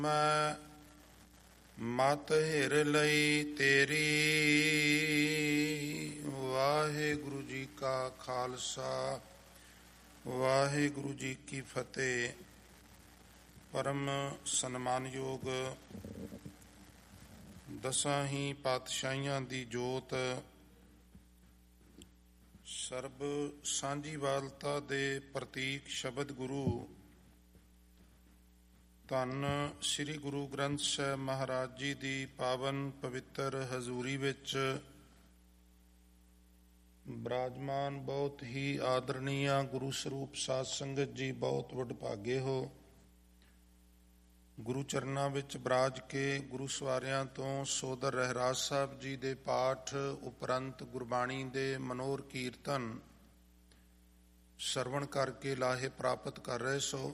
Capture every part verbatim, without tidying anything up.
ਮੈਂ ਮਤ ਹਿਰ ਲਈ ਤੇਰੀ। ਵਾਹਿਗੁਰੂ ਜੀ ਕਾ ਖਾਲਸਾ ਵਾਹਿਗੁਰੂ ਜੀ ਕੀ ਫਤਿਹ। ਪਰਮ ਸਨਮਾਨਯੋਗ ਦਸਾਂ ਹੀ ਪਾਤਸ਼ਾਹੀਆਂ ਦੀ ਜੋਤ, ਸਰਬ ਸਾਂਝੀਵਾਲਤਾ ਦੇ ਪ੍ਰਤੀਕ ਸ਼ਬਦ ਗੁਰੂ ਧੰਨ ਸ੍ਰੀ ਗੁਰੂ ਗ੍ਰੰਥ ਸਾਹਿਬ ਮਹਾਰਾਜ ਜੀ ਦੀ ਪਾਵਨ ਪਵਿੱਤਰ ਹਜ਼ੂਰੀ ਵਿੱਚ ਬਿਰਾਜਮਾਨ ਬਹੁਤ ਹੀ ਆਦਰਣੀయ ਗੁਰੂ ਸਰੂਪ ਸਾਧ ਸੰਗਤ ਜੀ, ਬਹੁਤ ਵਡਭਾਗੇ ਹੋ। ਗੁਰੂ ਚਰਨਾਂ ਵਿੱਚ ਬਰਾਜ ਕੇ ਗੁਰੂ ਸਵਾਰਿਆਂ ਤੋਂ ਸੋਦਰ ਰਹਿਰਾਜ ਸਾਹਿਬ ਜੀ ਦੇ ਪਾਠ ਉਪਰੰਤ ਗੁਰਬਾਣੀ ਦੇ ਮਨੋਰ ਕੀਰਤਨ ਸਰਵਣ ਕਰਕੇ ਲਾਹੇ ਪ੍ਰਾਪਤ ਕਰ ਰਹੇ ਸੋ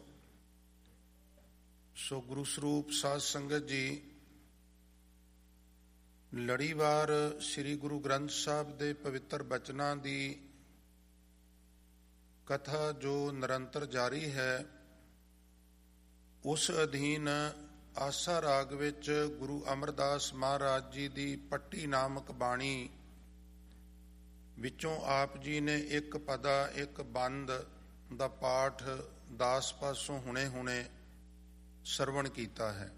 ਸੋ ਗੁਰੂ ਸਰੂਪ ਸਾਧ ਸੰਗਤ ਜੀ, ਲੜੀਵਾਰ ਸ੍ਰੀ ਗੁਰੂ ਗ੍ਰੰਥ ਸਾਹਿਬ ਦੇ ਪਵਿੱਤਰ ਬਚਨਾਂ ਦੀ ਕਥਾ ਜੋ ਨਿਰੰਤਰ ਜਾਰੀ ਹੈ, ਉਸ ਅਧੀਨ ਆਸਾ ਰਾਗ ਵਿੱਚ ਗੁਰੂ ਅਮਰਦਾਸ ਮਹਾਰਾਜ ਜੀ ਦੀ ਪੱਟੀ ਨਾਮਕ ਬਾਣੀ ਵਿੱਚੋਂ ਆਪ ਜੀ ਨੇ ਇੱਕ ਪਦਾ ਇੱਕ ਬੰਦ ਦਾ ਪਾਠ ਦਾਸ ਪਾਸੋਂ ਹੁਣੇ ਹੁਣੇ ਸਰਵਣ ਕੀਤਾ ਹੈ।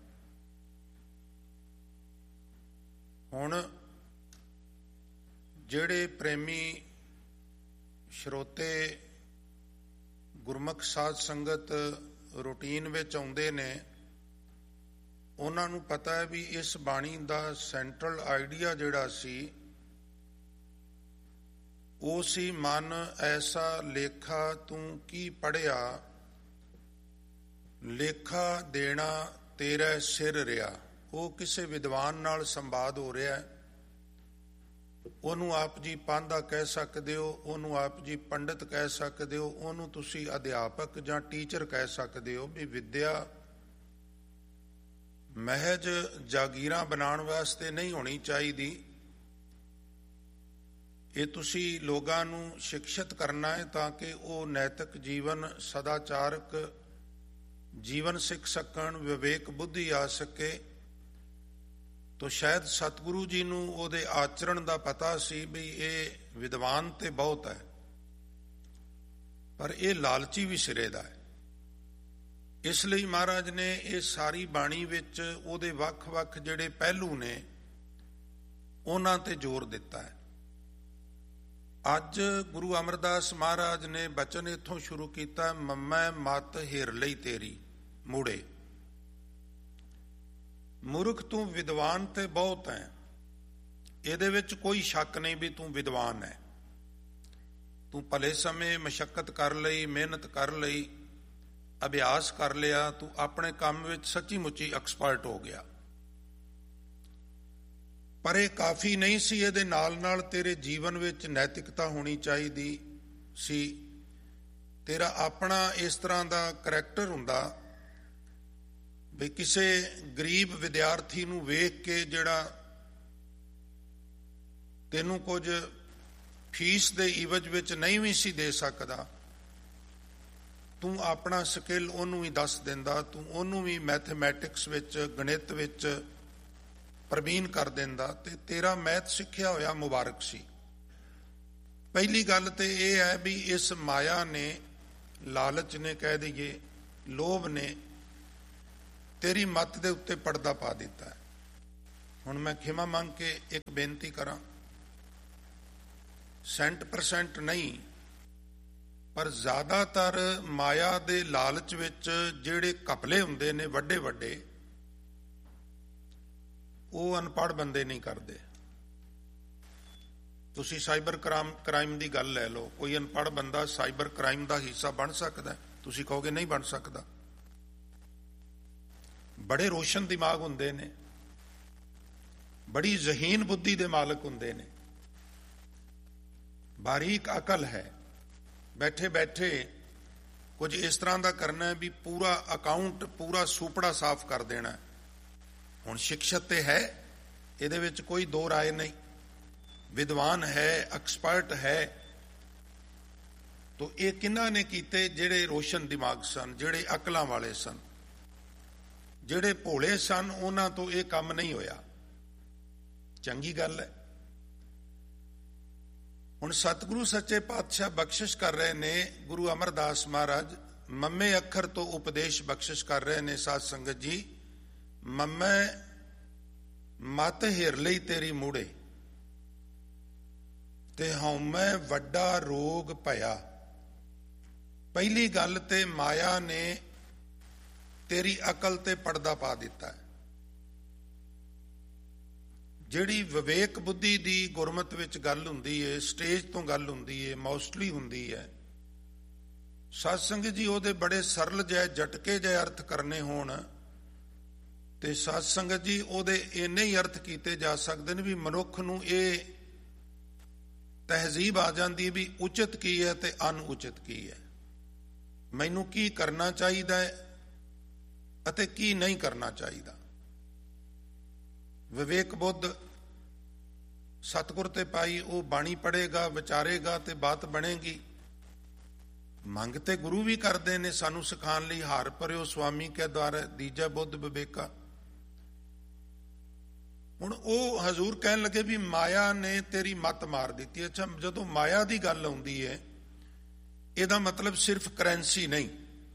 ਹੁਣ ਜਿਹੜੇ ਪ੍ਰੇਮੀ ਸਰੋਤੇ ਗੁਰਮੁਖ ਸਾਧ ਸੰਗਤ ਰੂਟੀਨ ਵਿੱਚ ਆਉਂਦੇ ਨੇ, ਉਹਨਾਂ ਨੂੰ ਪਤਾ ਹੈ ਵੀ ਇਸ ਬਾਣੀ ਦਾ ਸੈਂਟਰਲ ਆਈਡੀਆ ਜਿਹੜਾ ਸੀ ਉਹ ਸੀ, ਮਨ ਐਸਾ ਲੇਖਾ ਤੂੰ ਕੀ ਪੜ੍ਹਿਆ, ਲੇਖਾ ਦੇਣਾ ਤੇਰਾ ਸਿਰ ਰਿਹਾ। ਉਹ ਕਿਸੇ ਵਿਦਵਾਨ ਨਾਲ ਸੰਵਾਦ ਹੋ ਰਿਹਾ ਹੈ। ਉਹਨੂੰ ਆਪ ਜੀ ਪਾਂਧਾ ਕਹਿ ਸਕਦੇ ਹੋ, ਉਹਨੂੰ ਆਪ ਜੀ ਪੰਡਿਤ ਕਹਿ ਸਕਦੇ ਹੋ, ਉਹਨੂੰ ਤੁਸੀਂ ਅਧਿਆਪਕ ਜਾਂ ਟੀਚਰ ਕਹਿ ਸਕਦੇ ਹੋ। ਵੀ ਵਿੱਦਿਆ ਮਹਿਜ ਜਾਗੀਰਾਂ ਬਣਾਉਣ ਵਾਸਤੇ ਨਹੀਂ ਹੋਣੀ ਚਾਹੀਦੀ, ਇਹ ਤੁਸੀਂ ਲੋਕਾਂ ਨੂੰ ਸਿੱਖਿਅਤ ਕਰਨਾ ਹੈ ਤਾਂ ਕਿ ਉਹ ਨੈਤਿਕ ਜੀਵਨ, ਸਦਾਚਾਰਕ ਜੀਵਨ ਸਿੱਖ ਸਕਣ, ਵਿਵੇਕ ਬੁੱਧੀ ਆ ਸਕੇ। ਤੋ ਸ਼ਾਇਦ ਸਤਿਗੁਰੂ ਜੀ ਨੂੰ ਉਹਦੇ ਆਚਰਣ ਦਾ ਪਤਾ ਸੀ ਵੀ ਇਹ ਵਿਦਵਾਨ ਤੇ ਬਹੁਤ ਹੈ, ਪਰ ਇਹ ਲਾਲਚੀ ਵੀ ਸਿਰੇ ਦਾ ਹੈ। ਇਸ ਲਈ ਮਹਾਰਾਜ ਨੇ ਇਹ ਸਾਰੀ ਬਾਣੀ ਵਿੱਚ ਉਹਦੇ ਵੱਖ-ਵੱਖ ਜਿਹੜੇ ਪਹਿਲੂ ਨੇ ਉਹਨਾਂ ਤੇ ਜ਼ੋਰ ਦਿੱਤਾ ਹੈ। ਅੱਜ ਗੁਰੂ ਅਮਰਦਾਸ ਮਹਾਰਾਜ ਨੇ ਬਚਨ ਇੱਥੋਂ ਸ਼ੁਰੂ ਕੀਤਾ, ਮੰਮੈ ਮਤ ਹਿਰ ਲਈ ਤੇਰੀ ਮੂੜੇ। ਮੂਰਖ ਤੂੰ ਵਿਦਵਾਨ ਤੇ ਬਹੁਤ ਹੈ, ਇਹਦੇ ਵਿੱਚ ਕੋਈ ਸ਼ੱਕ ਨਹੀਂ ਵੀ ਤੂੰ ਵਿਦਵਾਨ ਹੈ। ਤੂੰ ਭਲੇ ਸਮੇਂ ਮਸ਼ੱਕਤ ਕਰ ਲਈ, ਮਿਹਨਤ ਕਰ ਲਈ, ਅਭਿਆਸ ਕਰ ਲਿਆ, ਤੂੰ ਆਪਣੇ ਕੰਮ ਵਿੱਚ ਸੱਚੀ ਮੁੱਚੀ ਐਕਸਪਰਟ ਹੋ ਗਿਆ। ਪਰ ਇਹ ਕਾਫੀ ਨਹੀਂ ਸੀ, ਇਹਦੇ ਨਾਲ ਨਾਲ ਤੇਰੇ ਜੀਵਨ ਵਿੱਚ ਨੈਤਿਕਤਾ ਹੋਣੀ ਚਾਹੀਦੀ ਸੀ। ਤੇਰਾ ਆਪਣਾ ਇਸ ਤਰ੍ਹਾਂ ਦਾ ਕਰੈਕਟਰ ਹੁੰਦਾ ਵੀ ਕਿਸੇ ਗਰੀਬ ਵਿਦਿਆਰਥੀ ਨੂੰ ਵੇਖ ਕੇ ਜਿਹੜਾ ਤੈਨੂੰ ਕੁਝ ਫੀਸ ਦੇ ਇਵਜ ਵਿੱਚ ਨਹੀਂ ਵੀ ਸੀ ਦੇ ਸਕਦਾ, ਤੂੰ ਆਪਣਾ ਸਕਿੱਲ ਉਹਨੂੰ ਵੀ ਦੱਸ ਦਿੰਦਾ, ਤੂੰ ਉਹਨੂੰ ਵੀ ਮੈਥਮੈਟਿਕਸ ਵਿੱਚ, ਗਣਿਤ ਵਿੱਚ ਪ੍ਰਵੀਨ ਕਰ ਦਿੰਦਾ, ਤੇ ਤੇਰਾ ਮੈਥ ਸਿੱਖਿਆ ਹੋਇਆ ਮੁਬਾਰਕ ਸੀ। ਪਹਿਲੀ ਗੱਲ ਤੇ ਇਹ ਹੈ ਵੀ ਇਸ ਮਾਇਆ ਨੇ, ਲਾਲਚ ਨੇ, ਕਹਿ ਦਈਏ ਲੋਭ ਨੇ, ਤੇਰੀ ਮੱਤ ਦੇ ਉੱਤੇ ਪਰਦਾ ਪਾ ਦਿੱਤਾ ਹੈ। ਹੁਣ ਮੈਂ ਖਿਮਾ ਮੰਗ ਕੇ ਇੱਕ ਬੇਨਤੀ ਕਰਾਂ, ਸੈਂਟ ਪਰਸੈਂਟ ਨਹੀਂ ਪਰ ਜ਼ਿਆਦਾਤਰ ਮਾਇਆ ਦੇ ਲਾਲਚ ਵਿੱਚ ਜਿਹੜੇ ਘਪਲੇ ਹੁੰਦੇ ਨੇ ਵੱਡੇ ਵੱਡੇ, ਉਹ ਅਨਪੜ੍ਹ ਬੰਦੇ ਨਹੀਂ ਕਰਦੇ। ਤੁਸੀਂ ਸਾਈਬਰ ਕ੍ਰਾਈਮ ਕ੍ਰਾਈਮ ਦੀ ਗੱਲ ਲੈ ਲਓ, ਕੋਈ ਅਨਪੜ੍ਹ ਬੰਦਾ ਸਾਈਬਰ ਕ੍ਰਾਈਮ ਦਾ ਹਿੱਸਾ ਬਣ ਸਕਦਾ? ਤੁਸੀਂ ਕਹੋਗੇ ਨਹੀਂ ਬਣ ਸਕਦਾ। ਬੜੇ ਰੋਸ਼ਨ ਦਿਮਾਗ ਹੁੰਦੇ ਨੇ, ਬੜੀ ਜ਼ਹੀਨ ਬੁੱਧੀ ਦੇ ਮਾਲਕ ਹੁੰਦੇ ਨੇ, ਬਾਰੀਕ ਅਕਲ ਹੈ। ਬੈਠੇ ਬੈਠੇ ਕੁਝ ਇਸ ਤਰ੍ਹਾਂ ਦਾ ਕਰਨਾ ਹੈ ਵੀ ਪੂਰਾ ਅਕਾਊਂਟ, ਪੂਰਾ ਸੂਪੜਾ ਸਾਫ਼ ਕਰ ਦੇਣਾ। ਹੁਣ ਸਿੱਖਿਅਤ ਤੇ ਹੈ, ਇਹਦੇ ਵਿੱਚ ਕੋਈ ਦੋ ਰਾਏ ਨਹੀਂ, ਵਿਦਵਾਨ ਹੈ, ਐਕਸਪਰਟ ਹੈ। ਤੋ ਇਹ ਕਿਹਨਾਂ ਨੇ ਕੀਤੇ? ਜਿਹੜੇ ਰੋਸ਼ਨ ਦਿਮਾਗ ਸਨ, ਜਿਹੜੇ ਅਕਲਾਂ ਵਾਲੇ ਸਨ, ਜਿਹੜੇ ਭੋਲੇ ਸਨ ਉਹਨਾਂ ਤੋਂ ਇਹ ਕੰਮ ਨਹੀਂ ਹੋਇਆ। ਚੰਗੀ ਗੱਲ ਹੈ। ਹੁਣ ਸਤਿਗੁਰੂ ਸੱਚੇ ਪਾਤਸ਼ਾਹ ਬਖਸ਼ਿਸ਼ ਕਰ ਰਹੇ ਨੇ, ਗੁਰੂ ਅਮਰਦਾਸ ਮਹਾਰਾਜ ਮੰਮੇ ਅੱਖਰ ਤੋਂ ਉਪਦੇਸ਼ ਬਖਸ਼ਿਸ਼ ਕਰ ਰਹੇ ਨੇ। ਸਾਧ ਸੰਗਤ ਜੀ, ਮੰਮੇ ਮਤ ਹਿਰ ਲਈ ਤੇਰੀ ਮੂੜੇ, ਤੇ ਹਉਮੈ ਵੱਡਾ ਰੋਗ ਭਇਆ। ਪਹਿਲੀ ਗੱਲ ਤੇ ਮਾਇਆ ਨੇ ਤੇਰੀ ਅਕਲ ਤੇ ਪਰਦਾ ਪਾ ਦਿੱਤਾ ਹੈ। ਜਿਹੜੀ ਵਿਵੇਕ ਬੁੱਧੀ ਦੀ ਗੁਰਮਤਿ ਵਿੱਚ ਗੱਲ ਹੁੰਦੀ ਹੈ, ਸਟੇਜ ਤੋਂ ਗੱਲ ਹੁੰਦੀ ਹੈ, ਮੋਸਟਲੀ ਹੁੰਦੀ ਹੈ। ਸਾਧ ਸੰਗਤ ਜੀ, ਉਹਦੇ ਬੜੇ ਸਰਲ ਜਿਹੇ ਝਟਕੇ ਜਿਹੇ ਅਰਥ ਕਰਨੇ ਹੋਣ ਤੇ ਸਾਧ ਸੰਗਤ ਜੀ ਉਹਦੇ ਇੰਨੇ ਹੀ ਅਰਥ ਕੀਤੇ ਜਾ ਸਕਦੇ ਨੇ ਵੀ ਮਨੁੱਖ ਨੂੰ ਇਹ ਤਹਿਜ਼ੀਬ ਆ ਜਾਂਦੀ ਹੈ ਵੀ ਉਚਿਤ ਕੀ ਹੈ ਤੇ ਅਨੁਚਿਤ ਕੀ ਹੈ, ਮੈਨੂੰ ਕੀ ਕਰਨਾ ਚਾਹੀਦਾ ਹੈ ਅਤੇ ਕੀ ਨਹੀਂ ਕਰਨਾ ਚਾਹੀਦਾ। ਵਿਵੇਕ ਬੁੱਧ ਸਤਿਗੁਰ ਤੇ ਪਾਈ, ਉਹ ਬਾਣੀ ਪੜ੍ਹੇਗਾ, ਵਿਚਾਰੇਗਾ ਤੇ ਬਾਤ ਬਣੇਗੀ। ਮੰਗ ਤੇ ਗੁਰੂ ਵੀ ਕਰਦੇ ਨੇ ਸਾਨੂੰ ਸਿਖਾਉਣ ਲਈ, ਹਾਰ ਭਰਿਓ ਸੁਆਮੀ ਕੇ ਦੁਆਰੇ ਦੀਜਾ ਬੁੱਧ ਵਿਵੇਕਾ। ਹੁਣ ਉਹ ਹਜ਼ੂਰ ਕਹਿਣ ਲੱਗੇ ਵੀ ਮਾਇਆ ਨੇ ਤੇਰੀ ਮੱਤ ਮਾਰ ਦਿੱਤੀ। ਅੱਛਾ, ਜਦੋਂ ਮਾਇਆ ਦੀ ਗੱਲ ਆਉਂਦੀ ਹੈ ਇਹਦਾ ਮਤਲਬ ਸਿਰਫ ਕਰੰਸੀ ਨਹੀਂ।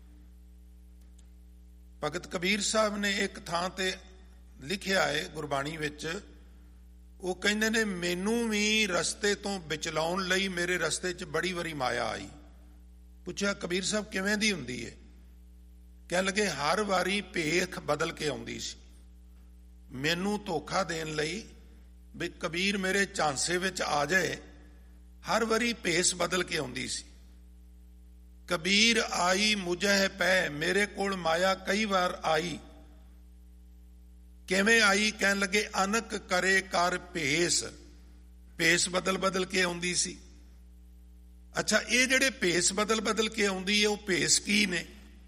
ਭਗਤ ਕਬੀਰ ਸਾਹਿਬ ਨੇ ਇੱਕ ਥਾਂ ਤੇ ਲਿਖਿਆ ਹੈ ਗੁਰਬਾਣੀ ਵਿੱਚ, ਉਹ ਕਹਿੰਦੇ ਨੇ ਮੈਨੂੰ ਵੀ ਰਸਤੇ ਤੋਂ ਵਿਚਲਾਉਣ ਲਈ ਮੇਰੇ ਰਸਤੇ 'ਚ ਬੜੀ ਵਾਰੀ ਮਾਇਆ ਆਈ। ਪੁੱਛਿਆ ਕਬੀਰ ਸਾਹਿਬ ਕਿਵੇਂ ਦੀ ਹੁੰਦੀ ਹੈ? ਕਹਿਣ ਲੱਗੇ ਹਰ ਵਾਰੀ ਭੇਖ ਬਦਲ ਕੇ ਆਉਂਦੀ ਸੀ, ਮੈਨੂੰ ਧੋਖਾ ਦੇਣ ਲਈ ਵੀ ਕਬੀਰ ਮੇਰੇ ਝਾਂਸੇ ਵਿੱਚ ਆ ਜਾਏ। ਹਰ ਵਾਰੀ ਭੇਸ ਬਦਲ ਕੇ ਆਉਂਦੀ ਸੀ। ਕਬੀਰ ਆਈ ਮੁਝੇ ਪੈ, ਮੇਰੇ ਕੋਲ ਮਾਇਆ ਕਈ ਵਾਰ ਆਈ। ਕਿਵੇਂ ਆਈ? ਕਹਿਣ ਲੱਗੇ ਅਨਕ ਕਰੇ ਕਰ ਭੇਸ, ਭੇਸ ਬਦਲ ਬਦਲ ਕੇ ਆਉਂਦੀ ਸੀ। ਅੱਛਾ, ਇਹ ਜਿਹੜੇ ਭੇਸ ਬਦਲ ਬਦਲ ਕੇ ਆਉਂਦੀ ਹੈ ਉਹ ਭੇਸ ਕੀ ਨੇ?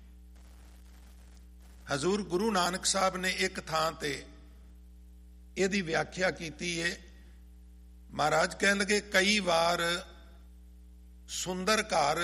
ਹਜ਼ੂਰ ਗੁਰੂ ਨਾਨਕ ਸਾਹਿਬ ਨੇ ਇੱਕ ਥਾਂ ਤੇ ਇਹਦੀ ਵਿਆਖਿਆ ਕੀਤੀ ਹੈ। ਮਹਾਰਾਜ ਕਹਿਣ ਲੱਗੇ ਕਈ ਵਾਰ ਸੁੰਦਰ ਘਰ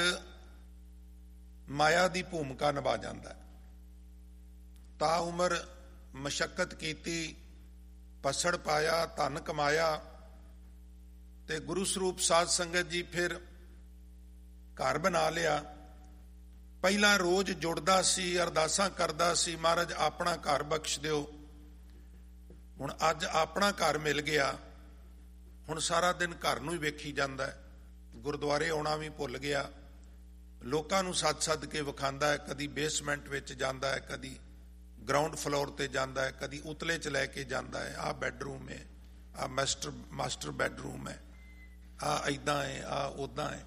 ਮਾਇਆ ਦੀ ਭੂਮਿਕਾ ਨਿਭਾ ਜਾਂਦਾ। ਤਾ ਉਮਰ ਮਸ਼ੱਕਤ ਕੀਤੀ, ਪਸੜ ਪਾਇਆ, ਧਨ ਕਮਾਇਆ ਤੇ ਗੁਰੂ ਸਰੂਪ ਸਾਧ ਸੰਗਤ ਜੀ ਫਿਰ ਘਰ ਬਣਾ ਲਿਆ। ਪਹਿਲਾਂ ਰੋਜ਼ ਜੁੜਦਾ ਸੀ, ਅਰਦਾਸਾਂ ਕਰਦਾ ਸੀ, ਮਹਾਰਾਜ ਆਪਣਾ ਘਰ ਬਖਸ਼ ਦਿਓ। ਹੁਣ ਅੱਜ ਆਪਣਾ ਘਰ ਮਿਲ ਗਿਆ, ਹੁਣ ਸਾਰਾ ਦਿਨ ਘਰ ਨੂੰ ਹੀ ਵੇਖੀ ਜਾਂਦਾ ਹੈ। ਗੁਰਦੁਆਰੇ ਆਉਣਾ ਵੀ ਭੁੱਲ ਗਿਆ, ਲੋਕਾਂ ਨੂੰ ਸੱਦ ਸੱਦ ਕੇ ਵਿਖਾਉਂਦਾ ਹੈ। ਕਦੀ ਬੇਸਮੈਂਟ ਵਿੱਚ ਜਾਂਦਾ ਹੈ, ਕਦੀ ਗਰਾਊਂਡ ਫਲੋਰ ਤੇ ਜਾਂਦਾ ਹੈ, ਕਦੀ ਉਤਲੇ 'ਚ ਲੈ ਕੇ ਜਾਂਦਾ ਹੈ। ਆਹ ਬੈਡਰੂਮ ਹੈ, ਆਹ ਮਾਸਟਰ ਮਾਸਟਰ ਬੈਡਰੂਮ ਹੈ, ਆਹ ਏਦਾਂ ਹੈ, ਆਹ ਉੱਦਾਂ ਹੈ।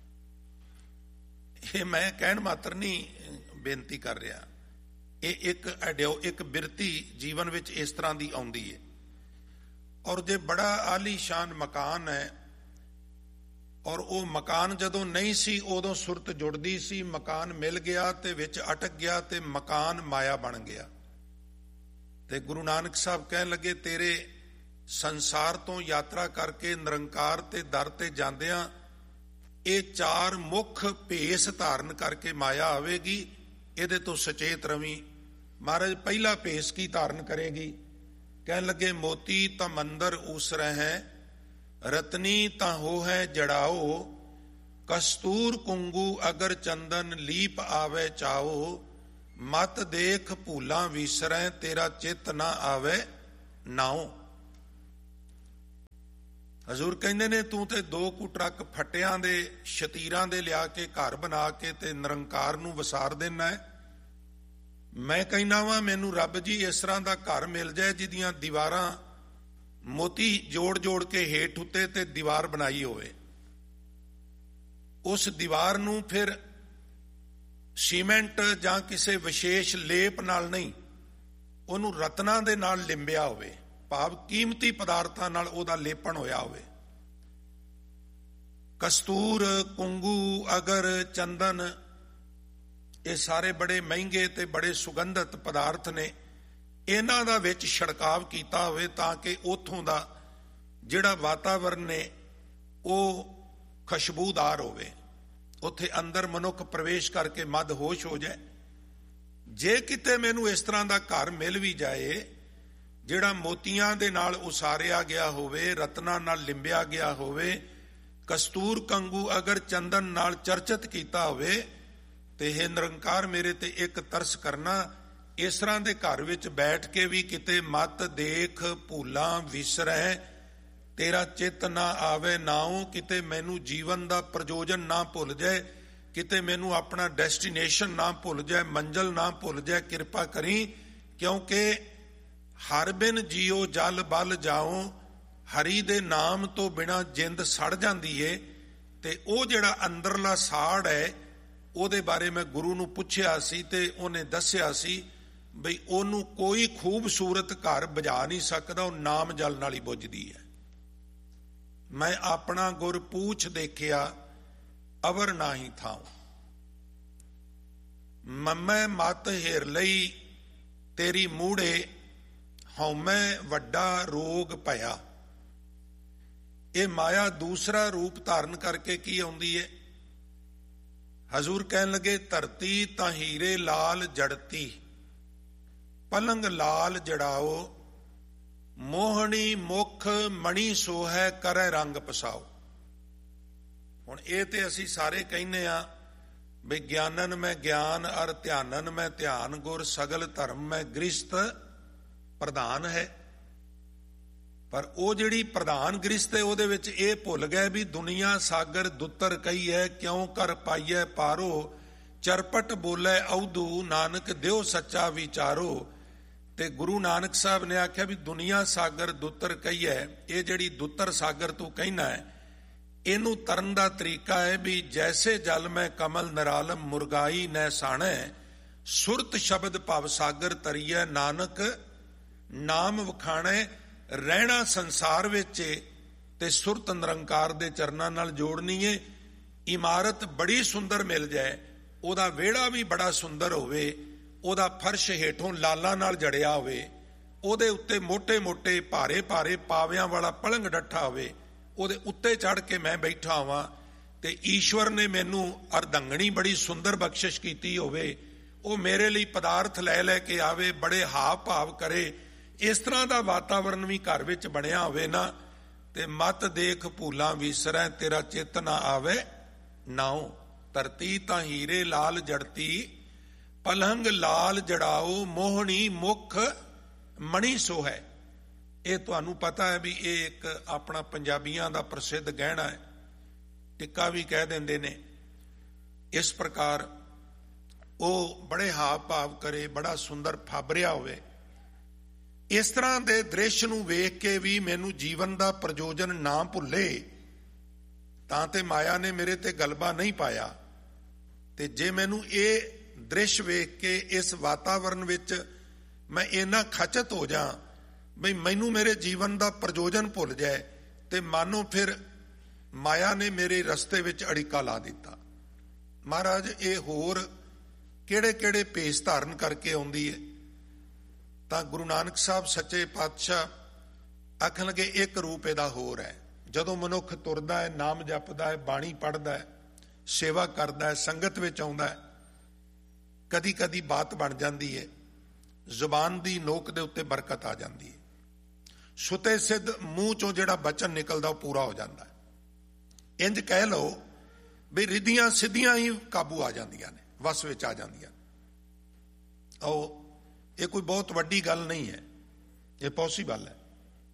ਇਹ ਮੈਂ ਕਹਿਣ ਮਾਤਰ ਨਹੀਂ ਬੇਨਤੀ ਕਰ ਰਿਹਾ, ਇਹ ਇੱਕ ਅਡਿਓ ਇੱਕ ਬਿਰਤੀ ਜੀਵਨ ਵਿੱਚ ਇਸ ਤਰ੍ਹਾਂ ਦੀ ਆਉਂਦੀ ਹੈ। ਔਰ ਜੇ ਬੜਾ ਆਲੀਸ਼ਾਨ ਮਕਾਨ ਹੈ ਔਰ ਉਹ ਮਕਾਨ ਜਦੋਂ ਨਹੀਂ ਸੀ ਉਦੋਂ ਸੁਰਤ ਜੁੜਦੀ ਸੀ, ਮਕਾਨ ਮਿਲ ਗਿਆ ਤੇ ਵਿੱਚ ਅਟਕ ਗਿਆ ਤੇ ਮਕਾਨ ਮਾਇਆ ਬਣ ਗਿਆ। ਤੇ ਗੁਰੂ ਨਾਨਕ ਸਾਹਿਬ ਕਹਿਣ ਲੱਗੇ ਤੇਰੇ ਸੰਸਾਰ ਤੋਂ ਯਾਤਰਾ ਕਰਕੇ ਨਿਰੰਕਾਰ ਤੇ ਦਰ ਤੇ ਜਾਂਦਿਆਂ ਇਹ ਚਾਰ ਮੁੱਖ ਭੇਸ ਧਾਰਨ ਕਰਕੇ ਮਾਇਆ ਆਵੇਗੀ, ਇਹਦੇ ਤੋਂ ਸੁਚੇਤ ਰਵੀਂ। ਮਹਾਰਾਜ ਪਹਿਲਾ ਭੇਸ ਕੀ ਧਾਰਨ ਕਰੇਗੀ? ਕਹਿਣ ਲੱਗੇ ਮੋਤੀ ਤਾਂ ਮੰਦਰ ਉਸਰੈ ਹੈ, ਰਤਨੀ ਤਾਂ ਹੋ ਹੈ ਜੜਾਓ, ਕਸਤੂਰ ਕੁੰਗੂ ਅਗਰ ਚੰਦਨ ਲੀਪ ਆਵੇ ਚਾਓ, ਮਤ ਦੇਖ ਭੂਲਾਂ ਵਿਸਰੈ ਤੇਰਾ ਚਿੱਤ ਨਾ ਆਵੇ ਨਾਉ। ਹਜ਼ੂਰ ਕਹਿੰਦੇ ਨੇ ਤੂੰ ਤੇ ਦੋ ਕੁ ਟਰੱਕ ਫੱਟਿਆਂ ਦੇ ਸ਼ਤੀਰਾਂ ਦੇ ਲਿਆ ਕੇ ਘਰ ਬਣਾ ਕੇ ਤੇ ਨਿਰੰਕਾਰ ਨੂੰ ਵਸਾਰ ਦੇਣਾ ਹੈ। ਮੈਂ ਕਹਿੰਦਾ ਵਾਂ ਮੈਨੂੰ ਰੱਬ ਜੀ ਇਸ ਤਰ੍ਹਾਂ ਦਾ ਘਰ ਮਿਲ ਜਾਏ ਜਿਹਦੀਆਂ ਦੀਵਾਰਾਂ ਮੋਤੀ ਜੋੜ ਜੋੜ ਕੇ ਹੇਠ ਉੱਤੇ ਤੇ ਦੀਵਾਰ ਬਣਾਈ ਹੋਵੇ। ਉਸ ਦੀਵਾਰ ਨੂੰ ਫਿਰ ਸੀਮੈਂਟ ਜਾਂ ਕਿਸੇ ਵਿਸ਼ੇਸ਼ ਲੇਪ ਨਾਲ ਨਹੀਂ, ਉਹਨੂੰ ਰਤਨਾਂ ਦੇ ਨਾਲ ਲਿੰਬਿਆ ਹੋਵੇ, ਭਾਵ ਕੀਮਤੀ ਪਦਾਰਥਾਂ ਨਾਲ ਉਹਦਾ ਲੇਪਣ ਹੋਇਆ ਹੋਵੇ। ਕਸਤੂਰ, ਕੁੰਗੂ, ਅਗਰ, ਚੰਦਨ, ਇਹ ਸਾਰੇ ਬੜੇ ਮਹਿੰਗੇ ਤੇ ਬੜੇ ਸੁਗੰਧਿਤ ਪਦਾਰਥ ਨੇ। ਇਹਨਾਂ ਦਾ ਵਿੱਚ ਛਿੜਕਾਵ ਕੀਤਾ ਹੋਵੇ ਤਾਂ ਕਿ ਉੱਥੋਂ ਦਾ ਜਿਹੜਾ ਵਾਤਾਵਰਨ ਨੇ ਉਹ ਖੁਸ਼ਬੂਦਾਰ ਹੋਵੇ, ਉੱਥੇ ਅੰਦਰ ਮਨੁੱਖ ਪ੍ਰਵੇਸ਼ ਕਰਕੇ ਮਦ ਹੋਸ਼ ਹੋ ਜਾਏ। ਜੇ ਕਿਤੇ ਮੈਨੂੰ ਇਸ ਤਰ੍ਹਾਂ ਦਾ ਘਰ ਮਿਲ ਵੀ ਜਾਏ ਜਿਹੜਾ ਮੋਤੀਆਂ ਦੇ ਨਾਲ ਉਸਾਰਿਆ ਗਿਆ ਹੋਵੇ, ਰਤਨਾਂ ਨਾਲ ਲਿੰਬਿਆ ਗਿਆ ਹੋਵੇ, ਕਸਤੂਰ ਕੰਗੂ ਅਗਰ ਚੰਦਨ ਨਾਲ ਚਰਚਿਤ ਕੀਤਾ ਹੋਵੇ, ਤੇ ਇਹ ਨਿਰੰਕਾਰ ਮੇਰੇ ਤੇ ਇੱਕ ਤਰਸ ਕਰਨਾ, ਇਸ ਤਰ੍ਹਾਂ ਦੇ ਘਰ ਵਿੱਚ ਬੈਠ ਕੇ ਵੀ ਕਿਤੇ ਮਤ ਦੇਖ ਭੂਲਾਂ ਵਿਸਰੈ, ਤੇਰਾ ਚਿੱਤ ਨਾ ਆਵੇ ਨਾਉ, ਕਿਤੇ ਮੈਨੂੰ ਜੀਵਨ ਦਾ ਪ੍ਰਯੋਜਨ ਨਾ ਭੁੱਲ ਜਾਏ, ਕਿਤੇ ਮੈਨੂੰ ਆਪਣਾ ਡੈਸਟੀਨੇਸ਼ਨ ਨਾ ਭੁੱਲ ਜਾਏ, ਮੰਜ਼ਿਲ ਨਾ ਭੁੱਲ ਜਾਏ, ਕਿਰਪਾ ਕਰੀ। ਕਿਉਂਕਿ ਹਰ ਬਿਨ ਜੀਓ ਜਲ ਬਲ ਜਾਓ, ਹਰੀ ਦੇ ਨਾਮ ਤੋਂ ਬਿਨਾਂ ਜਿੰਦ ਸੜ ਜਾਂਦੀ ਏ। ਤੇ ਉਹ ਜਿਹੜਾ ਅੰਦਰਲਾ ਸਾੜ ਹੈ ਉਹਦੇ ਬਾਰੇ ਮੈਂ ਗੁਰੂ ਨੂੰ ਪੁੱਛਿਆ ਸੀ ਤੇ ਉਹਨੇ ਦੱਸਿਆ ਸੀ ਬਈ ਉਹਨੂੰ ਕੋਈ ਖੂਬਸੂਰਤ ਘਰ ਬੁਝਾ ਨਹੀਂ ਸਕਦਾ, ਉਹ ਨਾਮ ਜਲ ਨਾਲ ਹੀ ਬੁਝਦੀ ਹੈ। ਮੈਂ ਆਪਣਾ ਗੁਰ ਪੂਛ ਦੇਖਿਆ ਅਵਰ ਨਾਹੀ ਥਾਉ, ਮੰਮੈ ਮਤ ਹਿਰ ਲਈ ਤੇਰੀ ਮੂੜੇ, ਹਉਮੈ ਵੱਡਾ ਰੋਗ ਭਇਆ। ਇਹ ਮਾਇਆ ਦੂਸਰਾ ਰੂਪ ਧਾਰਨ ਕਰਕੇ ਕੀ ਆਉਂਦੀ ਹੈ? ਹਜ਼ੂਰ ਕਹਿਣ ਲੱਗੇ ਧਰਤੀ ਤਾਂ ਹੀਰੇ ਲਾਲ ਜੜਤੀ, ਪਲੰਗ ਲਾਲ ਜੜਾਓ, ਮੋਹਣੀ ਮੁਖ ਮਣੀ ਸੋਹੈ ਕਰੈ ਰੰਗ ਪਸਾਓ। ਹੁਣ ਇਹ ਤੇ ਅਸੀਂ ਸਾਰੇ ਕਹਿੰਦੇ ਆ ਵੀ ਗਿਆਨਨ ਮੈਂ ਗਿਆਨ ਅਰ ਧਿਆਨਨ ਮੈਂ ਧਿਆਨ, ਗੁਰ ਸਗਲ ਧਰਮ ਮੈਂ ਗ੍ਰਿਸ਼ਤ ਪ੍ਰਧਾਨ ਹੈ। ਪਰ ਉਹ ਜਿਹੜੀ ਪ੍ਰਧਾਨ ਗ੍ਰਿਸ਼ਤ ਹੈ ਉਹਦੇ ਵਿੱਚ ਇਹ ਭੁੱਲ ਗਏ ਵੀ ਦੁਨੀਆ ਸਾਗਰ ਦੁੱਤਰ ਕਹੀ ਹੈ, ਕਿਉਂ ਕਰ ਪਾਈਐ ਪਾਰੋ, ਚਰਪਟ ਬੋਲੇ ਔਦੂ, ਨਾਨਕ ਦਿਓ ਸੱਚਾ ਵਿਚਾਰੋ। ਤੇ ਗੁਰੂ ਨਾਨਕ ਸਾਹਿਬ ਨੇ ਆਖਿਆ ਵੀ ਦੁਨੀਆ ਸਾਗਰ ਦੁੱਤਰ ਕਹੀ ਹੈ, ਇਹ ਜਿਹੜੀ ਦੁੱਤਰ ਸਾਗਰ ਤੂੰ ਕਹਿਣਾ ਹੈ, ਇਹਨੂੰ ਤਰਨ ਦਾ ਤਰੀਕਾ ਹੈ ਵੀ ਜੈਸੇ ਜਲ ਮੈਂ ਕਮਲ ਨਿਰਾਲਮ ਮੁਰਗਾਈ ਨੈ ਸਾਣੈ, ਸੁਰਤ ਸ਼ਬਦ ਭਵ ਸਾਗਰ ਤਰੀਐ, ਨਾਨਕ ਨਾਮ ਵਖਾਣੈ। ਰਹਿਣਾ ਸੰਸਾਰ ਵਿੱਚ ਤੇ ਸੁਰਤ ਨਿਰੰਕਾਰ ਦੇ ਚਰਨਾਂ ਨਾਲ ਜੋੜਨੀ ਏ। ਇਮਾਰਤ ਬੜੀ ਸੁੰਦਰ ਮਿਲ ਜਾਏ, ਉਹਦਾ ਵਿਹੜਾ ਵੀ ਬੜਾ ਸੁੰਦਰ ਹੋਵੇ, ਉਹਦਾ ਫਰਸ਼ ਹੇਠੋਂ ਲਾਲਾਂ ਨਾਲ ਜੜਿਆ ਹੋਵੇ, ਉਹਦੇ ਉੱਤੇ ਮੋਟੇ ਮੋਟੇ ਭਾਰੇ ਭਾਰੇ ਪਾਵਿਆਂ ਵਾਲਾ ਪਲੰਗ ਡੱਠਾ ਹੋਵੇ, ਉਹਦੇ ਉੱਤੇ ਚੜ੍ਹ ਕੇ ਮੈਂ ਬੈਠਾ ਹੋਵਾਂ ਤੇ ਈਸ਼ਵਰ ਨੇ ਮੈਨੂੰ ਅਰਦੰਗਣੀ ਬੜੀ ਸੁੰਦਰ ਬਖਸ਼ਿਸ਼ ਕੀਤੀ ਹੋਵੇ, ਉਹ ਮੇਰੇ ਲਈ ਪਦਾਰਥ ਲੈ ਲੈ ਕੇ ਆਵੇ, ਬੜੇ ਹਾਵ ਭਾਵ ਕਰੇ, ਇਸ ਤਰ੍ਹਾਂ ਦਾ ਵਾਤਾਵਰਨ ਵੀ ਘਰ ਵਿੱਚ ਬਣਿਆ ਹੋਵੇ ਨਾ, ਤੇ ਮਤ ਦੇਖ ਭੂਲਾਂ ਵਿਸਰੈ, ਤੇਰਾ ਚਿੱਤ ਨਾ ਆਵੇ ਨਾਉ। ਧਰਤੀ ਤਾਂ ਹੀਰੇ ਲਾਲ ਜੜਤੀ, ਪਲੰਗ ਲਾਲ ਜੜਾਓ, ਮੋਹਣੀ ਮੁਖ ਮਣੀ ਸੋਹੈ। ਇਹ ਤੁਹਾਨੂੰ ਪਤਾ ਹੈ ਵੀ ਇਹ ਇੱਕ ਆਪਣਾ ਪੰਜਾਬੀਆਂ ਦਾ ਪ੍ਰਸਿੱਧ ਗਹਿਣਾ ਹੈ, ਟਿੱਕਾ ਵੀ ਕਹਿ ਦਿੰਦੇ ਨੇ। ਇਸ ਪ੍ਰਕਾਰ ਉਹ ਬੜੇ ਹਾਵ ਭਾਵ ਕਰੇ, ਬੜਾ ਸੁੰਦਰ ਫਾਬਰਿਆ ਹੋਵੇ। ਇਸ ਤਰ੍ਹਾਂ ਦੇ ਦ੍ਰਿਸ਼ ਨੂੰ ਵੇਖ ਕੇ ਵੀ ਮੈਨੂੰ ਜੀਵਨ ਦਾ ਪ੍ਰਯੋਜਨ ਨਾ ਭੁੱਲੇ ਤਾਂ ਤੇ ਮਾਇਆ ਨੇ ਮੇਰੇ ਤੇ ਗਲਬਾ ਨਹੀਂ ਪਾਇਆ। ਤੇ ਜੇ ਮੈਨੂੰ ਇਹ ਦ੍ਰਿਸ਼ ਵੇਖ ਕੇ ਇਸ ਵਾਤਾਵਰਨ ਵਿੱਚ ਮੈਂ ਇੰਨਾ ਖਚਤ ਹੋ ਜਾ ਬਈ ਮੈਨੂੰ ਮੇਰੇ ਜੀਵਨ ਦਾ ਪ੍ਰਯੋਜਨ ਭੁੱਲ ਜਾਏ, ਤੇ ਮਾਨੋ ਫਿਰ ਮਾਇਆ ਨੇ ਮੇਰੇ ਰਸਤੇ ਵਿੱਚ ਅੜਿੱਕਾ ਲਾ ਦਿੱਤਾ। ਮਹਾਰਾਜ ਇਹ ਹੋਰ ਕਿਹੜੇ ਕਿਹੜੇ ਭੇਸ ਧਾਰਨ ਕਰਕੇ ਆਉਂਦੀ ਹੈ? ਤਾਂ ਗੁਰੂ ਨਾਨਕ ਸਾਹਿਬ ਸੱਚੇ ਪਾਤਸ਼ਾਹ ਆਖਣ ਲੱਗੇ ਇੱਕ ਰੂਪ ਇਹਦਾ ਹੋਰ ਹੈ। ਜਦੋਂ ਮਨੁੱਖ ਤੁਰਦਾ ਹੈ, ਨਾਮ ਜਪਦਾ ਹੈ, ਬਾਣੀ ਪੜ੍ਹਦਾ ਹੈ, ਸੇਵਾ ਕਰਦਾ ਹੈ, ਸੰਗਤ ਵਿੱਚ ਆਉਂਦਾ ਹੈ, ਕਦੀ ਕਦੀ ਬਾਤ ਬਣ ਜਾਂਦੀ ਹੈ, ਜ਼ੁਬਾਨ ਦੀ ਨੋਕ ਦੇ ਉੱਤੇ ਬਰਕਤ ਆ ਜਾਂਦੀ ਹੈ, ਸੁਤੇ ਸਿੱਧ ਮੂੰਹ ਚੋਂ ਜਿਹੜਾ ਬਚਨ ਨਿਕਲਦਾ ਉਹ ਪੂਰਾ ਹੋ ਜਾਂਦਾ ਹੈ। ਇੰਜ ਕਹਿ ਲਓ ਵੀ ਰਿੱਧੀਆਂ ਸਿੱਧੀਆਂ ਹੀ ਕਾਬੂ ਆ ਜਾਂਦੀਆਂ ਨੇ, ਵਸ ਵਿੱਚ ਆ ਜਾਂਦੀਆਂ। ਉਹ ਇਹ ਕੋਈ ਬਹੁਤ ਵੱਡੀ ਗੱਲ ਨਹੀਂ ਹੈ, ਇਹ ਪੋਸੀਬਲ ਹੈ।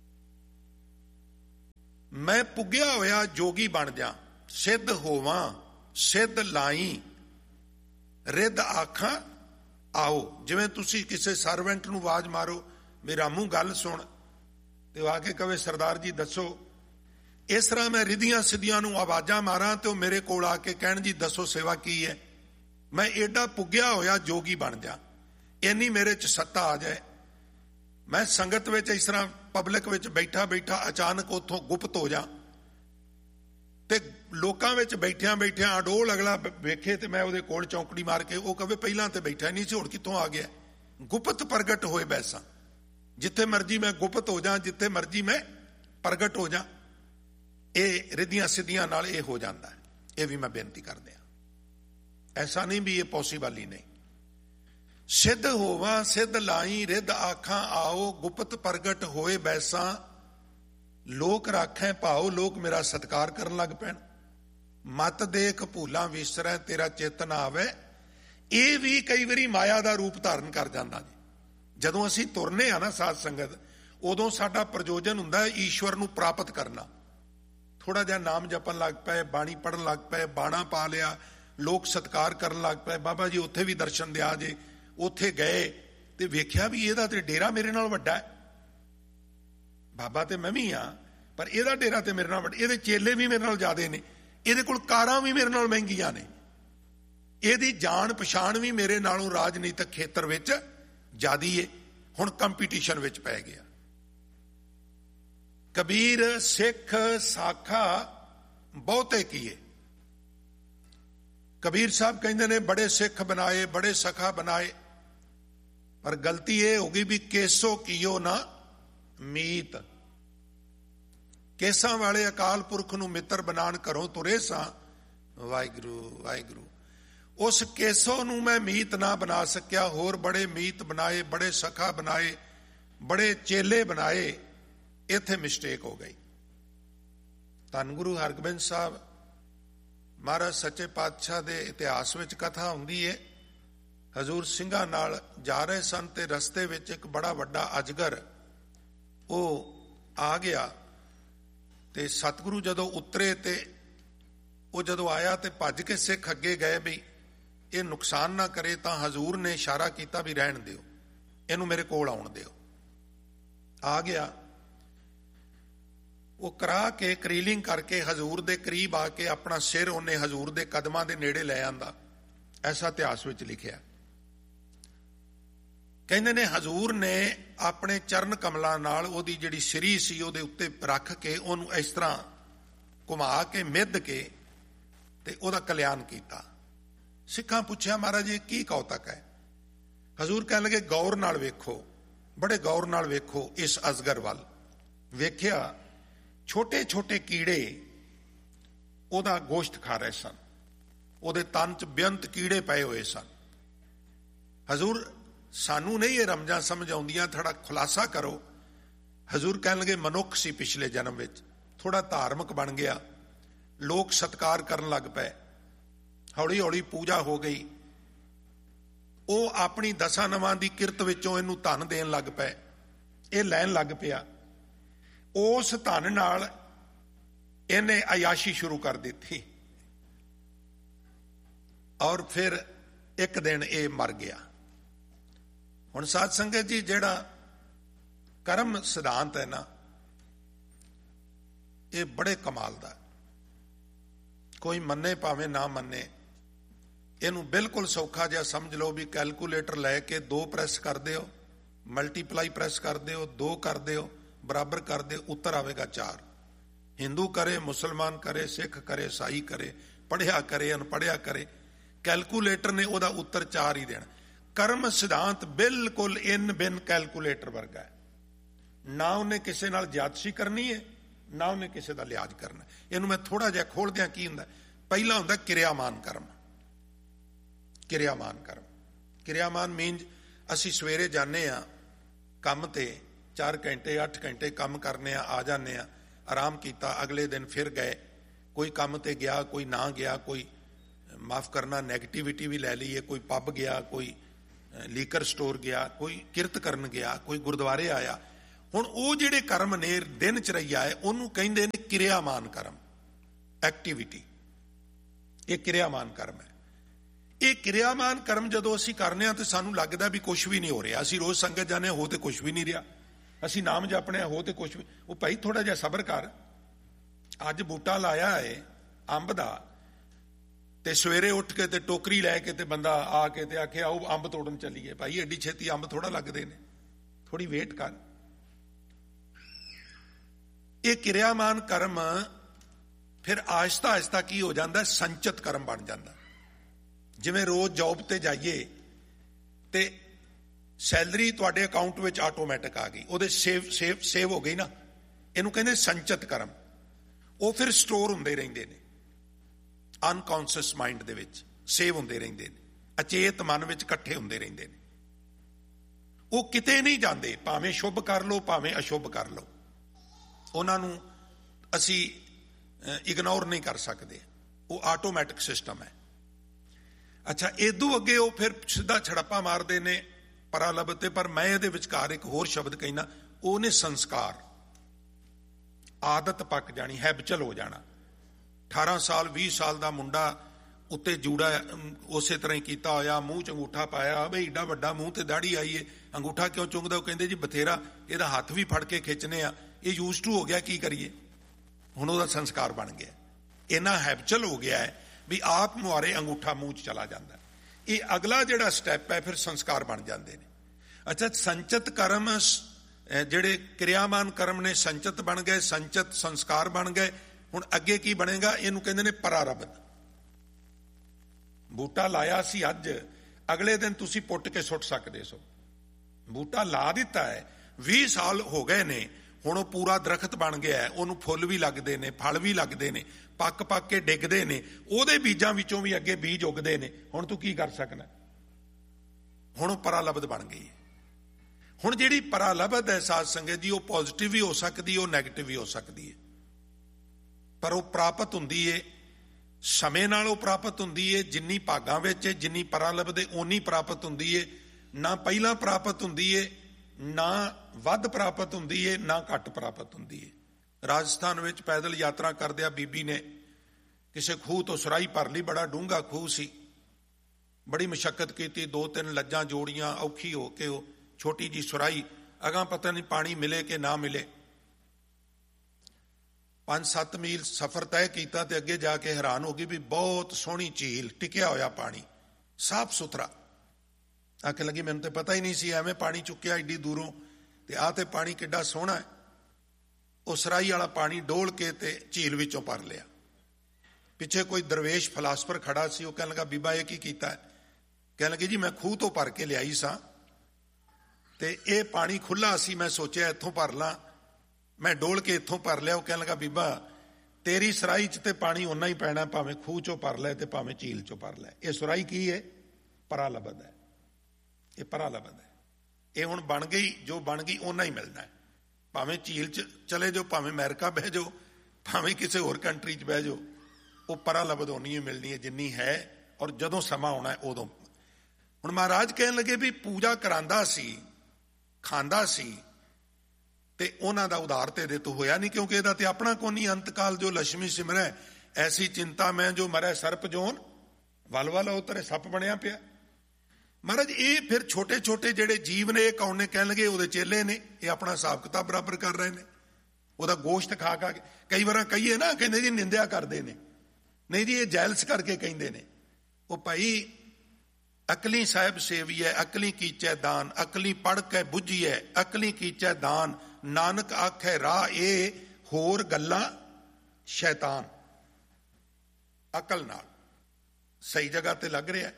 ਮੈਂ ਪੁੱਗਿਆ ਹੋਇਆ ਜੋਗੀ ਬਣ ਜਾ, ਸਿੱਧ ਹੋਵਾਂ ਸਿੱਧ ਲਾਈ, ਰਿੱਧ ਆਖਾਂ ਆਓ। ਜਿਵੇਂ ਤੁਸੀਂ ਕਿਸੇ ਸਰਵੈਂਟ ਨੂੰ ਆਵਾਜ਼ ਮਾਰੋ ਵੀ ਰਾਮੂ ਗੱਲ ਸੁਣ, ਤੇ ਉਹ ਆ ਕੇ ਕਵੇ ਸਰਦਾਰ ਜੀ ਦੱਸੋ, ਇਸ ਤਰ੍ਹਾਂ ਮੈਂ ਰਿੱਧੀਆਂ ਸਿੱਧੀਆਂ ਨੂੰ ਆਵਾਜ਼ਾਂ ਮਾਰਾਂ ਤੇ ਉਹ ਮੇਰੇ ਕੋਲ ਆ ਕੇ ਕਹਿਣ ਜੀ ਦੱਸੋ ਸੇਵਾ ਕੀ ਹੈ। ਮੈਂ ਏਡਾ ਪੁੱਗਿਆ ਹੋਇਆ ਜੋਗੀ ਬਣ ਜਾ, ਇੰਨੀ ਮੇਰੇ 'ਚ ਸੱਤਾ ਆ ਜਾਏ। ਮੈਂ ਸੰਗਤ ਵਿੱਚ ਇਸ ਤਰ੍ਹਾਂ ਪਬਲਿਕ ਵਿੱਚ ਬੈਠਾ ਬੈਠਾ ਅਚਾਨਕ ਉੱਥੋਂ ਗੁਪਤ ਹੋ ਜਾ, ਤੇ ਲੋਕਾਂ ਵਿੱਚ ਬੈਠਿਆਂ ਬੈਠਿਆਂ ਅਡੋਲ ਅਗਲਾ ਵੇਖੇ ਤੇ ਮੈਂ ਉਹਦੇ ਕੋਲ ਚੌਂਕੜੀ ਮਾਰ ਕੇ ਉਹ ਕਵੇ ਪਹਿਲਾਂ ਤੇ ਬੈਠਾ ਨਹੀਂ ਸੀ, ਹੁਣ ਕਿੱਥੋਂ ਆ ਗਿਆ। ਗੁਪਤ ਪ੍ਰਗਟ ਹੋਏ ਬੈਸਾ, ਜਿੱਥੇ ਮਰਜੀ ਮੈਂ ਗੁਪਤ ਹੋ ਜਾ, ਜਿੱਥੇ ਮਰਜੀ ਮੈਂ ਪ੍ਰਗਟ ਹੋ ਜਾ। ਇਹ ਰਿੱਧੀਆਂ ਸਿੱਧੀਆਂ ਨਾਲ ਇਹ ਹੋ ਜਾਂਦਾ ਹੈ। ਇਹ ਵੀ ਮੈਂ ਬੇਨਤੀ ਕਰਦੇ ਹਾਂ, ਐਸਾ ਨਹੀਂ ਵੀ ਇਹ ਪੋਸੀਬਲ ਹੀ ਨਹੀਂ। ਸਿੱਧ ਹੋਵਾਂ ਸਿੱਧ ਲਾਈ ਰਿੱਧ ਆਖਾਂ ਆਓ, ਗੁਪਤ ਪ੍ਰਗਟ ਹੋਏ ਬੈਸਾਂ ਲੋਕ ਰਾਖੈ ਭਾਓ, ਲੋਕ ਮੇਰਾ ਸਤਿਕਾਰ ਕਰਨ ਲੱਗ ਪੈਣ। ਮਤ ਦੇਖ ਭੂਲਾਂ ਵਿਸਰੈ ਤੇਰਾ ਚਿੱਤ ਨਾ ਆਵੇ। ਇਹ ਵੀ ਕਈ ਵਾਰੀ ਮਾਇਆ ਦਾ ਰੂਪ ਧਾਰਨ ਕਰ ਜਾਂਦਾ ਜੀ। ਜਦੋਂ ਅਸੀਂ ਤੁਰਨੇ ਆ ਨਾ ਸਾਧ ਸੰਗਤ, ਉਦੋਂ ਸਾਡਾ ਪ੍ਰਯੋਜਨ ਹੁੰਦਾ ਈਸ਼ਵਰ ਨੂੰ ਪ੍ਰਾਪਤ ਕਰਨਾ। ਥੋੜਾ ਜਿਹਾ ਨਾਮ ਜਪਣ ਲੱਗ ਪਏ, ਬਾਣੀ ਪੜਨ ਲੱਗ ਪਏ, ਬਾਣਾ ਪਾ ਲਿਆ, ਲੋਕ ਸਤਿਕਾਰ ਕਰਨ ਲੱਗ ਪਏ, ਬਾਬਾ ਜੀ ਉੱਥੇ ਵੀ ਦਰਸ਼ਨ ਦਿਆ ਜੇ। ਉੱਥੇ ਗਏ ਤੇ ਵੇਖਿਆ ਵੀ ਇਹਦਾ ਤੇ ਡੇਰਾ ਮੇਰੇ ਨਾਲ ਵੱਡਾ ਹੈ। ਬਾਬਾ ਤੇ ਮੈਂ ਵੀ ਆ, ਪਰ ਇਹਦਾ ਡੇਰਾ ਤੇ ਮੇਰੇ ਨਾਲ ਵੱਡਾ, ਇਹਦੇ ਚੇਲੇ ਵੀ ਮੇਰੇ ਨਾਲ ਜ਼ਿਆਦੇ ਨੇ, ਇਹਦੇ ਕੋਲ ਕਾਰਾਂ ਵੀ ਮੇਰੇ ਨਾਲ ਮਹਿੰਗੀਆਂ ਨੇ, ਇਹਦੀ ਜਾਣ ਪਛਾਣ ਵੀ ਮੇਰੇ ਨਾਲੋਂ ਰਾਜਨੀਤਿਕ ਖੇਤਰ ਵਿੱਚ ਜ਼ਿਆਦੀ ਏ। ਹੁਣ ਕੰਪੀਟੀਸ਼ਨ ਵਿੱਚ ਪੈ ਗਿਆ। ਕਬੀਰ ਸਿੱਖ ਸਾਖਾ ਬਹੁਤੇ ਕੀਏ। ਕਬੀਰ ਸਾਹਿਬ ਕਹਿੰਦੇ ਨੇ ਬੜੇ ਸਿੱਖ ਬਣਾਏ, ਬੜੇ ਸਖਾ ਬਣਾਏ, ਪਰ ਗਲਤੀ ਇਹ ਹੋ ਗਈ ਵੀ ਕੇਸੋ ਕੀਓ ਨਾ ਮੀਤ। ਕੇਸਾਂ ਵਾਲੇ ਅਕਾਲ ਪੁਰਖ ਨੂੰ ਮਿੱਤਰ ਬਣਾਉਣ ਘਰੋਂ ਤੁਰੇ ਸਾਂ, ਵਾਹਿਗੁਰੂ ਵਾਹਿਗੁਰੂ। ਉਸ ਕੇਸੋ ਨੂੰ ਮੈਂ ਮੀਤ ਨਾ ਬਣਾ ਸਕਿਆ, ਹੋਰ ਬੜੇ ਮੀਤ ਬਣਾਏ, ਬੜੇ ਸਖਾ ਬਣਾਏ, ਬੜੇ ਚੇਲੇ ਬਣਾਏ। ਇੱਥੇ ਮਿਸਟੇਕ ਹੋ ਗਈ। ਧੰਨ ਗੁਰੂ ਹਰਗੋਬਿੰਦ ਸਾਹਿਬ ਮਹਾਰਾਜ ਸੱਚੇ ਪਾਤਸ਼ਾਹ ਦੇ ਇਤਿਹਾਸ ਵਿੱਚ ਕਥਾ ਹੁੰਦੀ ਹੈ, ਹਜ਼ੂਰ ਸਿੰਘਾਂ ਨਾਲ ਜਾ ਰਹੇ ਸਨ ਤੇ ਰਸਤੇ ਵਿੱਚ ਇੱਕ ਬੜਾ ਵੱਡਾ ਅਜਗਰ ਉਹ ਆ ਗਿਆ। ਤੇ ਸਤਿਗੁਰੂ ਜਦੋਂ ਉਤਰੇ ਤੇ ਉਹ ਜਦੋਂ ਆਇਆ ਤੇ ਭੱਜ ਕੇ ਸਿੱਖ ਅੱਗੇ ਗਏ ਵੀ ਇਹ ਨੁਕਸਾਨ ਨਾ ਕਰੇ, ਤਾਂ ਹਜ਼ੂਰ ਨੇ ਇਸ਼ਾਰਾ ਕੀਤਾ ਵੀ ਰਹਿਣ ਦਿਓ, ਇਹਨੂੰ ਮੇਰੇ ਕੋਲ ਆਉਣ ਦਿਓ। ਆ ਗਿਆ, ਉਹ ਕਰਾ ਕੇ ਕਰੀਲਿੰਗ ਕਰਕੇ ਹਜ਼ੂਰ ਦੇ ਕਰੀਬ ਆ ਕੇ ਆਪਣਾ ਸਿਰ ਉਹਨੇ ਹਜ਼ੂਰ ਦੇ ਕਦਮਾਂ ਦੇ ਨੇੜੇ ਲੈ ਆਂਦਾ। ਐਸਾ ਇਤਿਹਾਸ ਵਿੱਚ ਲਿਖਿਆ। ਕਹਿੰਦੇ ਨੇ ਹਜ਼ੂਰ ਨੇ ਆਪਣੇ ਚਰਨ ਕਮਲਾਂ ਨਾਲ ਉਹਦੀ ਜਿਹੜੀ ਸਿਰੀ ਸੀ ਉਹਦੇ ਉੱਤੇ ਰੱਖ ਕੇ ਉਹਨੂੰ ਇਸ ਤਰ੍ਹਾਂ ਘੁਮਾ ਕੇ ਮਿੱਧ ਕੇ ਤੇ ਉਹਦਾ ਕਲਿਆਣ ਕੀਤਾ। ਸਿੱਖਾਂ ਪੁੱਛਿਆ, ਮਹਾਰਾਜ ਇਹ ਕੀ ਕੌਤਕ ਹੈ? ਹਜ਼ੂਰ ਕਹਿਣ ਲੱਗੇ ਗੌਰ ਨਾਲ ਵੇਖੋ, ਬੜੇ ਗੌਰ ਨਾਲ ਵੇਖੋ ਇਸ ਅਜਗਰ ਵੱਲ। ਵੇਖਿਆ ਛੋਟੇ ਛੋਟੇ ਕੀੜੇ ਉਹਦਾ ਗੋਸ਼ਤ ਖਾ ਰਹੇ ਸਨ, ਉਹਦੇ ਤਨ ਚ ਬੇਅੰਤ ਕੀੜੇ ਪਏ ਹੋਏ ਸਨ। ਹਜ਼ੂਰ ਸਾਨੂੰ ਨਹੀਂ ਇਹ ਰਮਜਾਂ ਸਮਝ ਆਉਂਦੀਆਂ, ਥੋੜਾ ਖੁਲਾਸਾ ਕਰੋ। ਹਜ਼ੂਰ ਕਹਿਣ ਲੱਗੇ ਮਨੁੱਖ ਸੀ ਪਿਛਲੇ ਜਨਮ ਵਿੱਚ, ਥੋੜਾ ਧਾਰਮਿਕ ਬਣ ਗਿਆ, ਲੋਕ ਸਤਿਕਾਰ ਕਰਨ ਲੱਗ ਪਏ, ਹੌਲੀ ਹੌਲੀ ਪੂਜਾ ਹੋ ਗਈ। ਉਹ ਆਪਣੀ ਦਸਾਂ ਨਵਾਂ ਦੀ ਕਿਰਤ ਵਿੱਚੋਂ ਇਹਨੂੰ ਧਨ ਦੇਣ ਲੱਗ ਪਏ, ਇਹ ਲੈਣ ਲੱਗ ਪਿਆ। ਉਸ ਧਨ ਨਾਲ ਇਹਨੇ ਅਯਾਸ਼ੀ ਸ਼ੁਰੂ ਕਰ ਦਿੱਤੀ ਔਰ ਫਿਰ ਇੱਕ ਦਿਨ ਇਹ ਮਰ ਗਿਆ। ਹੁਣ ਸਾਧ ਸੰਗਤ ਜੀ, ਜਿਹੜਾ ਕਰਮ ਸਿਧਾਂਤ ਹੈ ਨਾ, ਇਹ ਬੜੇ ਕਮਾਲ ਦਾ। ਕੋਈ ਮੰਨੇ ਭਾਵੇਂ ਨਾ ਮੰਨੇ, ਇਹਨੂੰ ਬਿਲਕੁਲ ਸੌਖਾ ਜਿਹਾ ਸਮਝ ਲਓ ਵੀ ਕੈਲਕੂਲੇਟਰ ਲੈ ਕੇ ਦੋ ਪ੍ਰੈਸ ਕਰ ਦਿਓ, ਮਲਟੀਪਲਾਈ ਪ੍ਰੈਸ ਕਰ ਦਿਓ, ਦੋ ਕਰ ਦਿਓ, ਬਰਾਬਰ ਕਰ ਦਿਓ, ਉੱਤਰ ਆਵੇਗਾ ਚਾਰ। ਹਿੰਦੂ ਕਰੇ, ਮੁਸਲਮਾਨ ਕਰੇ, ਸਿੱਖ ਕਰੇ, ਈਸਾਈ ਕਰੇ, ਪੜ੍ਹਿਆ ਕਰੇ, ਅਨਪੜ੍ਹਿਆ ਕਰੇ, ਕੈਲਕੂਲੇਟਰ ਨੇ ਉਹਦਾ ਉੱਤਰ ਚਾਰ ਹੀ ਦੇਣਾ। ਕਰਮ ਸਿਧਾਂਤ ਬਿਲਕੁਲ ਇਨ ਬਿਨ ਕੈਲਕੂਲੇਟਰ ਵਰਗਾ ਹੈ। ਨਾ ਉਹਨੇ ਕਿਸੇ ਨਾਲ ਜਾਤਸੀ ਕਰਨੀ ਹੈ, ਨਾ ਉਹਨੇ ਕਿਸੇ ਦਾ ਲਿਹਾਜ਼ ਕਰਨਾ। ਇਹਨੂੰ ਮੈਂ ਥੋੜਾ ਜਿਹਾ ਖੋਲ ਦਿਆਂ। ਕੀ ਹੁੰਦਾ? ਪਹਿਲਾ ਹੁੰਦਾ ਕਿਰਿਆਮਾਨ ਕਰਮ। ਕਿਰਿਆਮਾਨ ਕਰਮ, ਕਿਰਿਆਮਾਨ ਮੀਨਜ਼ ਅਸੀਂ ਸਵੇਰੇ ਜਾਂਦੇ ਆ ਕੰਮ ਤੇ, ਚਾਰ ਘੰਟੇ ਅੱਠ ਘੰਟੇ ਕੰਮ ਕਰਨੇ ਆ, ਆ ਜਾਂਦੇ ਆ, ਆਰਾਮ ਕੀਤਾ, ਅਗਲੇ ਦਿਨ ਫਿਰ ਗਏ। ਕੋਈ ਕੰਮ ਤੇ ਗਿਆ, ਕੋਈ ਨਾ ਗਿਆ, ਕੋਈ ਮਾਫ ਕਰਨਾ ਨੈਗੇਟਿਵਿਟੀ ਵੀ ਲੈ ਲਈਏ, ਕੋਈ ਪੱਬ ਗਿਆ, ਕੋਈ ਲੀਕਰ ਸਟੋਰ ਗਿਆ, ਕੋਈ ਕਿਰਤ ਕਰਨ ਗਿਆ, ਕੋਈ ਗੁਰਦੁਆਰੇ ਆਇਆ। ਹੁਣ ਉਹ ਜਿਹੜੇ ਕਰਮ ਨੇ ਦਿਨ ਚਰਈਆ ਹੈ, ਉਹਨੂੰ ਕਹਿੰਦੇ ਨੇ ਕਿਰਿਆਮਾਨ ਕਰਮ, ਐਕਟੀਵਿਟੀ। ਇਹ ਕਿਰਿਆਮਾਨ ਕਰਮ ਹੈ। ਇਹ ਕਿਰਿਆਮਾਨ ਕਰਮ ਜਦੋਂ ਅਸੀਂ ਕਰਨੇ ਆ ਤੇ ਸਾਨੂੰ ਲੱਗਦਾ ਵੀ ਕੁਝ ਵੀ ਨਹੀਂ ਹੋ ਰਿਹਾ। ਅਸੀਂ ਰੋਜ਼ ਸੰਗਤ ਜਾਂਦੇ ਹੋ ਤੇ ਕੁਝ ਵੀ ਨਹੀਂ ਰਿਹਾ, ਅਸੀਂ ਨਾਮ ਜਪਣੇ ਹੋ ਤੇ ਕੁਝ ਵੀ। ਉਹ ਭਾਈ ਥੋੜਾ ਜਿਹਾ ਸਬਰ ਕਰ। ਅੱਜ ਬੂਟਾ ਲਾਇਆ ਹੈ ਅੰਬ ਦਾ, ਤੇ ਸਵੇਰੇ ਉੱਠ ਕੇ ਤੇ ਟੋਕਰੀ ਲੈ ਕੇ ਤੇ ਬੰਦਾ ਆ ਕੇ ਤੇ ਆਖਿਆ ਉਹ ਅੰਬ ਤੋੜਨ ਚੱਲੀਏ। ਭਾਈ ਐਡੀ ਛੇਤੀ ਅੰਬ ਥੋੜਾ ਲੱਗਦੇ ਨੇ, ਥੋੜੀ ਵੇਟ ਕਰ। ਇਹ ਕਿਰਿਆਮਾਨ ਕਰਮ ਫਿਰ ਆਹਿਸਤਾ ਆਹਿਸਤਾ ਕੀ ਹੋ ਜਾਂਦਾ? ਸੰਚਿਤ ਕਰਮ ਬਣ ਜਾਂਦਾ। ਜਿਵੇਂ ਰੋਜ਼ ਜੌਬ ਤੇ ਜਾਈਏ ਤੇ ਸੈਲਰੀ ਤੁਹਾਡੇ ਅਕਾਊਂਟ ਵਿੱਚ ਆਟੋਮੈਟਿਕ ਆ ਗਈ, ਉਹਦੇ ਸੇਵ ਸੇਵ ਸੇਵ ਹੋ ਗਈ ਨਾ, ਇਹਨੂੰ ਕਹਿੰਦੇ ਸੰਚਿਤ ਕਰਮ। ਉਹ ਫਿਰ ਸਟੋਰ ਹੁੰਦੇ ਰਹਿੰਦੇ ਨੇ, ਅਨਕੌਂਸ਼ੀਅਸ ਮਾਈਂਡ ਦੇ ਵਿੱਚ ਸੇਵ ਹੁੰਦੇ ਰਹਿੰਦੇ ਨੇ, ਅਚੇਤ ਮਨ ਵਿੱਚ ਇਕੱਠੇ ਹੁੰਦੇ ਰਹਿੰਦੇ ਨੇ। ਉਹ ਕਿਤੇ ਨਹੀਂ ਜਾਂਦੇ, ਭਾਵੇਂ ਸ਼ੁਭ ਕਰ ਲਓ ਭਾਵੇਂ ਅਸ਼ੁਭ ਕਰ ਲਓ, ਉਹਨਾਂ ਨੂੰ ਅਸੀਂ ਇਗਨੋਰ ਨਹੀਂ ਕਰ ਸਕਦੇ, ਉਹ ਆਟੋਮੈਟਿਕ ਸਿਸਟਮ ਹੈ। ਅੱਛਾ, ਇਦੋਂ ਅੱਗੇ ਉਹ ਫਿਰ ਸਿੱਧਾ ਛੜੱਪਾ ਮਾਰਦੇ ਨੇ ਪਰਾਲਬ ਤੇ। ਪਰ ਮੈਂ ਇਹਦੇ ਵਿਚਕਾਰ ਇੱਕ ਹੋਰ ਸ਼ਬਦ ਕਹਿਣਾ, ਉਹ ਨੇ ਸੰਸਕਾਰ। ਆਦਤ ਪੱਕ ਜਾਣੀ, ਹੈਬਚਲ ਹੋ ਜਾਣਾ। ਅਠਾਰਾਂ ਸਾਲ ਵੀਹ ਸਾਲ ਦਾ ਮੁੰਡਾ ਉੱਤੇ ਜੂੜਾ ਉਸੇ ਤਰ੍ਹਾਂ ਹੀ ਕੀਤਾ ਹੋਇਆ, ਮੂੰਹ 'ਚ ਅੰਗੂਠਾ ਪਾਇਆ, ਬਈ ਏਡਾ ਵੱਡਾ ਮੂੰਹ ਤੇ ਦਾੜੀ ਆਈ ਏ, ਅੰਗੂਠਾ ਕਿਉਂ ਚੁੰਗਦਾ? ਉਹ ਕਹਿੰਦੇ ਜੀ ਬਥੇਰਾ ਇਹਦਾ ਹੱਥ ਵੀ ਫੜ ਕੇ ਖਿੱਚਨੇ ਆ, ਇਹ ਯੂਜ਼ ਟੂ ਹੋ ਗਿਆ, ਕੀ ਕਰੀਏ? ਹੁਣ ਉਹਦਾ ਸੰਸਕਾਰ ਬਣ ਗਿਆ, ਇੰਨਾ ਹੈਬਚਲ ਹੋ ਗਿਆ ਹੈ ਵੀ ਆਪ ਮੁਹਾਰੇ ਅੰਗੂਠਾ ਮੂੰਹ 'ਚ ਚਲਾ ਜਾਂਦਾ। ਇਹ ਅਗਲਾ ਜਿਹੜਾ ਸਟੈਪ ਹੈ, ਫਿਰ ਸੰਸਕਾਰ ਬਣ ਜਾਂਦੇ ਨੇ। ਅੱਛਾ, ਸੰਚਿਤ ਕਰਮ, ਜਿਹੜੇ ਕਿਰਿਆਮਾਨ ਕਰਮ ਨੇ ਸੰਚਿਤ ਬਣ ਗਏ, ਸੰਚਿਤ ਸੰਸਕਾਰ ਬਣ ਗਏ। ਹੁਣ ਅੱਗੇ ਕੀ ਬਣੇਗਾ? ਇਹਨੂੰ ਕਹਿੰਦੇ ਨੇ ਪਰਾਰਬਧ। ਬੂਟਾ ਲਾਇਆ ਸੀ ਅੱਜ, ਅਗਲੇ ਦਿਨ ਤੁਸੀਂ ਪੁੱਟ ਕੇ ਸੁੱਟ ਸਕਦੇ ਸੋ। ਬੂਟਾ ਲਾ ਦਿੱਤਾ ਹੈ, ਵੀਹ ਸਾਲ ਹੋ ਗਏ ਨੇ, ਹੁਣ ਉਹ ਪੂਰਾ ਦਰਖਤ ਬਣ ਗਿਆ ਹੈ, ਉਹਨੂੰ ਫੁੱਲ ਵੀ ਲੱਗਦੇ ਨੇ, ਫਲ ਵੀ ਲੱਗਦੇ ਨੇ, ਪੱਕ ਪੱਕ ਕੇ ਡਿੱਗਦੇ ਨੇ, ਉਹਦੇ ਬੀਜਾਂ ਵਿੱਚੋਂ ਵੀ ਅੱਗੇ ਬੀਜ ਉੱਗਦੇ ਨੇ। ਹੁਣ ਤੂੰ ਕੀ ਕਰ ਸਕਣਾ? ਹੁਣ ਉਹ ਪਰਾਲਬਧ ਬਣ ਗਈ ਹੈ। ਹੁਣ ਜਿਹੜੀ ਪਰਾਲਬਧ ਹੈ ਸਾਧ ਸੰਗਤ ਜੀ, ਉਹ ਪੋਜ਼ਿਟਿਵ ਵੀ ਹੋ ਸਕਦੀ ਹੈ, ਉਹ ਨੈਗੇਟਿਵ ਵੀ ਹੋ ਸਕਦੀ ਹੈ, ਪਰ ਉਹ ਪ੍ਰਾਪਤ ਹੁੰਦੀ ਹੈ ਸਮੇਂ ਨਾਲ। ਉਹ ਪ੍ਰਾਪਤ ਹੁੰਦੀ ਹੈ ਜਿੰਨੀ ਭਾਗਾਂ ਵਿੱਚ, ਜਿੰਨੀ ਪਰਾਲਬਧ ਹੈ ਓਨੀ ਪ੍ਰਾਪਤ ਹੁੰਦੀ ਹੈ। ਨਾ ਪਹਿਲਾਂ ਪ੍ਰਾਪਤ ਹੁੰਦੀ ਹੈ, ਨਾ ਵੱਧ ਪ੍ਰਾਪਤ ਹੁੰਦੀ ਹੈ, ਨਾ ਘੱਟ ਪ੍ਰਾਪਤ ਹੁੰਦੀ ਹੈ। ਰਾਜਸਥਾਨ ਵਿੱਚ ਪੈਦਲ ਯਾਤਰਾ ਕਰਦਿਆਂ ਬੀਬੀ ਨੇ ਕਿਸੇ ਖੂਹ ਤੋਂ ਸੁਰਾਈ ਭਰ ਲਈ, ਬੜਾ ਡੂੰਘਾ ਖੂਹ ਸੀ, ਬੜੀ ਮੁਸ਼ੱਕਤ ਕੀਤੀ, ਦੋ ਤਿੰਨ ਲੱਜਾਂ ਜੋੜੀਆਂ, ਔਖੀ ਹੋ ਕੇ ਉਹ ਛੋਟੀ ਜੀ ਸੁਰਾਈ, ਅਗਾਂ ਪਤਾ ਨਹੀਂ ਪਾਣੀ ਮਿਲੇ ਕਿ ਨਾ ਮਿਲੇ। ਪੰਜ ਸੱਤ ਮੀਲ ਸਫ਼ਰ ਤੈਅ ਕੀਤਾ ਤੇ ਅੱਗੇ ਜਾ ਕੇ ਹੈਰਾਨ ਹੋ ਗਈ ਵੀ ਬਹੁਤ ਸੋਹਣੀ ਝੀਲ, ਟਿਕਿਆ ਹੋਇਆ ਪਾਣੀ, ਸਾਫ਼ ਸੁਥਰਾ। ਆਖਣ ਲੱਗੀ ਮੈਨੂੰ ਤੇ ਪਤਾ ਹੀ ਨਹੀਂ ਸੀ, ਐਵੇਂ ਪਾਣੀ ਚੁੱਕਿਆ ਏਡੀ ਦੂਰੋਂ, ਤੇ ਆਹ ਤੇ ਪਾਣੀ ਕਿੱਡਾ ਸੋਹਣਾ ਹੈ। ਉਹ ਸਰਾਈ ਵਾਲਾ ਪਾਣੀ ਡੋਲ ਕੇ ਤੇ ਝੀਲ ਵਿੱਚੋਂ ਭਰ ਲਿਆ। ਪਿੱਛੇ ਕੋਈ ਦਰਵੇਸ਼ ਫਲਾਸਫਰ ਖੜਾ ਸੀ, ਉਹ ਕਹਿਣ ਲੱਗਾ ਬੀਬਾ ਇਹ ਕੀ ਕੀਤਾ ਹੈ? ਕਹਿਣ ਲੱਗੀ ਜੀ ਮੈਂ ਖੂਹ ਤੋਂ ਭਰ ਕੇ ਲਿਆਈ ਸਾਂ ਤੇ ਇਹ ਪਾਣੀ ਖੁੱਲਾ ਸੀ, ਮੈਂ ਸੋਚਿਆ ਇੱਥੋਂ ਭਰ ਲਾਂ, ਮੈਂ ਡੋਲ ਕੇ ਇੱਥੋਂ ਭਰ ਲਿਆ। ਉਹ ਕਹਿਣ ਲੱਗਾ ਬੀਬਾ ਤੇਰੀ ਸਰਾਈ 'ਚ ਤੇ ਪਾਣੀ ਓਨਾ ਹੀ ਪੈਣਾ, ਭਾਵੇਂ ਖੂਹ 'ਚੋਂ ਭਰ ਲੈ ਤੇ ਭਾਵੇਂ ਝੀਲ 'ਚੋਂ ਭਰ ਲੈ। ਇਹ ਸੁਰਾਈ ਕੀ ਹੈ? ਪਰਾਲਬਧ ਹੈ। ਇਹ ਪਰਾਲਬਧ ਹੈ। ਇਹ ਹੁਣ ਬਣ ਗਈ, ਜੋ ਬਣ ਗਈ ਓਨਾ ਹੀ ਮਿਲਣਾ ਹੈ, ਭਾਵੇਂ ਝੀਲ 'ਚ ਚਲੇ ਜਾਓ, ਭਾਵੇਂ ਅਮਰੀਕਾ ਬਹਿ ਜਾਓ, ਭਾਵੇਂ ਕਿਸੇ ਹੋਰ ਕੰਟਰੀ 'ਚ ਬਹਿ ਜਾਓ, ਉਹ ਪਰਾਲਬਧ ਓਨੀ ਹੀ ਮਿਲਣੀ ਹੈ ਜਿੰਨੀ ਹੈ, ਔਰ ਜਦੋਂ ਸਮਾਂ ਆਉਣਾ ਉਦੋਂ। ਹੁਣ ਮਹਾਰਾਜ ਕਹਿਣ ਲੱਗੇ ਵੀ ਪੂਜਾ ਕਰਾਂਦਾ ਸੀ, ਖਾਂਦਾ ਸੀ, ਤੇ ਉਹਨਾਂ ਦਾ ਉਧਾਰ ਤੇਰੇ ਤੋਂ ਹੋਇਆ ਨਹੀਂ, ਕਿਉਂਕਿ ਇਹਦਾ ਤੇ ਆਪਣਾ ਕੋਨੀ। ਅੰਤਕਾਲ ਜੋ ਲక్ష్ਮੀ ਸਿਮਰੈ ਐਸੀ ਚਿੰਤਾ ਮੈਂ, ਜੋ ਮਰੈ ਸਰਪ ਜੋਨ ਵਲ ਵਲ ਉਤਰੇ ਸੱਪ ਬਣਿਆ ਪਿਆ। ਮਹਾਰਾਜ ਇਹ ਫਿਰ ਛੋਟੇ ਛੋਟੇ ਜਿਹੜੇ ਜੀਵ ਨੇ, ਇਹ ਕੌਣ ਨੇ? ਕਹਿਣ ਲੱਗੇ ਉਹਦੇ ਚੇਲੇ ਨੇ, ਇਹ ਆਪਣਾ ਹਿਸਾਬ ਕਿਤਾਬ ਬਰਾਬਰ ਕਰ ਰਹੇ ਨੇ, ਉਹਦਾ ਗੋਸ਼ਤ ਖਾ ਖਾ ਕੇ। ਕਈ ਵਾਰ ਕਹੀਏ ਨਾ, ਕਹਿੰਦੇ ਜੀ ਨਿੰਦਿਆ ਕਰਦੇ ਨੇ, ਨਹੀਂ ਜੀ ਇਹ ਜੈਲਸ ਕਰਕੇ ਕਹਿੰਦੇ ਨੇ। ਉਹ ਭਾਈ ਅਕਲੀ ਸਾਹਿਬ ਸੇਵੀਐ, ਅਕਲੀ ਕੀਚੈ ਦਾਨ, ਅਕਲੀ ਪੜ ਕੇ ਬੁੱਝੀਐ, ਅਕਲੀ ਕੀਚੈ ਦਾਨ, ਨਾਨਕ ਆਖੈ ਰਾਹ ਇਹ ਹੋਰ ਗੱਲਾਂ ਸ਼ੈਤਾਨ। ਅਕਲ ਨਾਲ ਸਹੀ ਜਗ੍ਹਾ ਤੇ ਲੱਗ ਰਿਹਾ।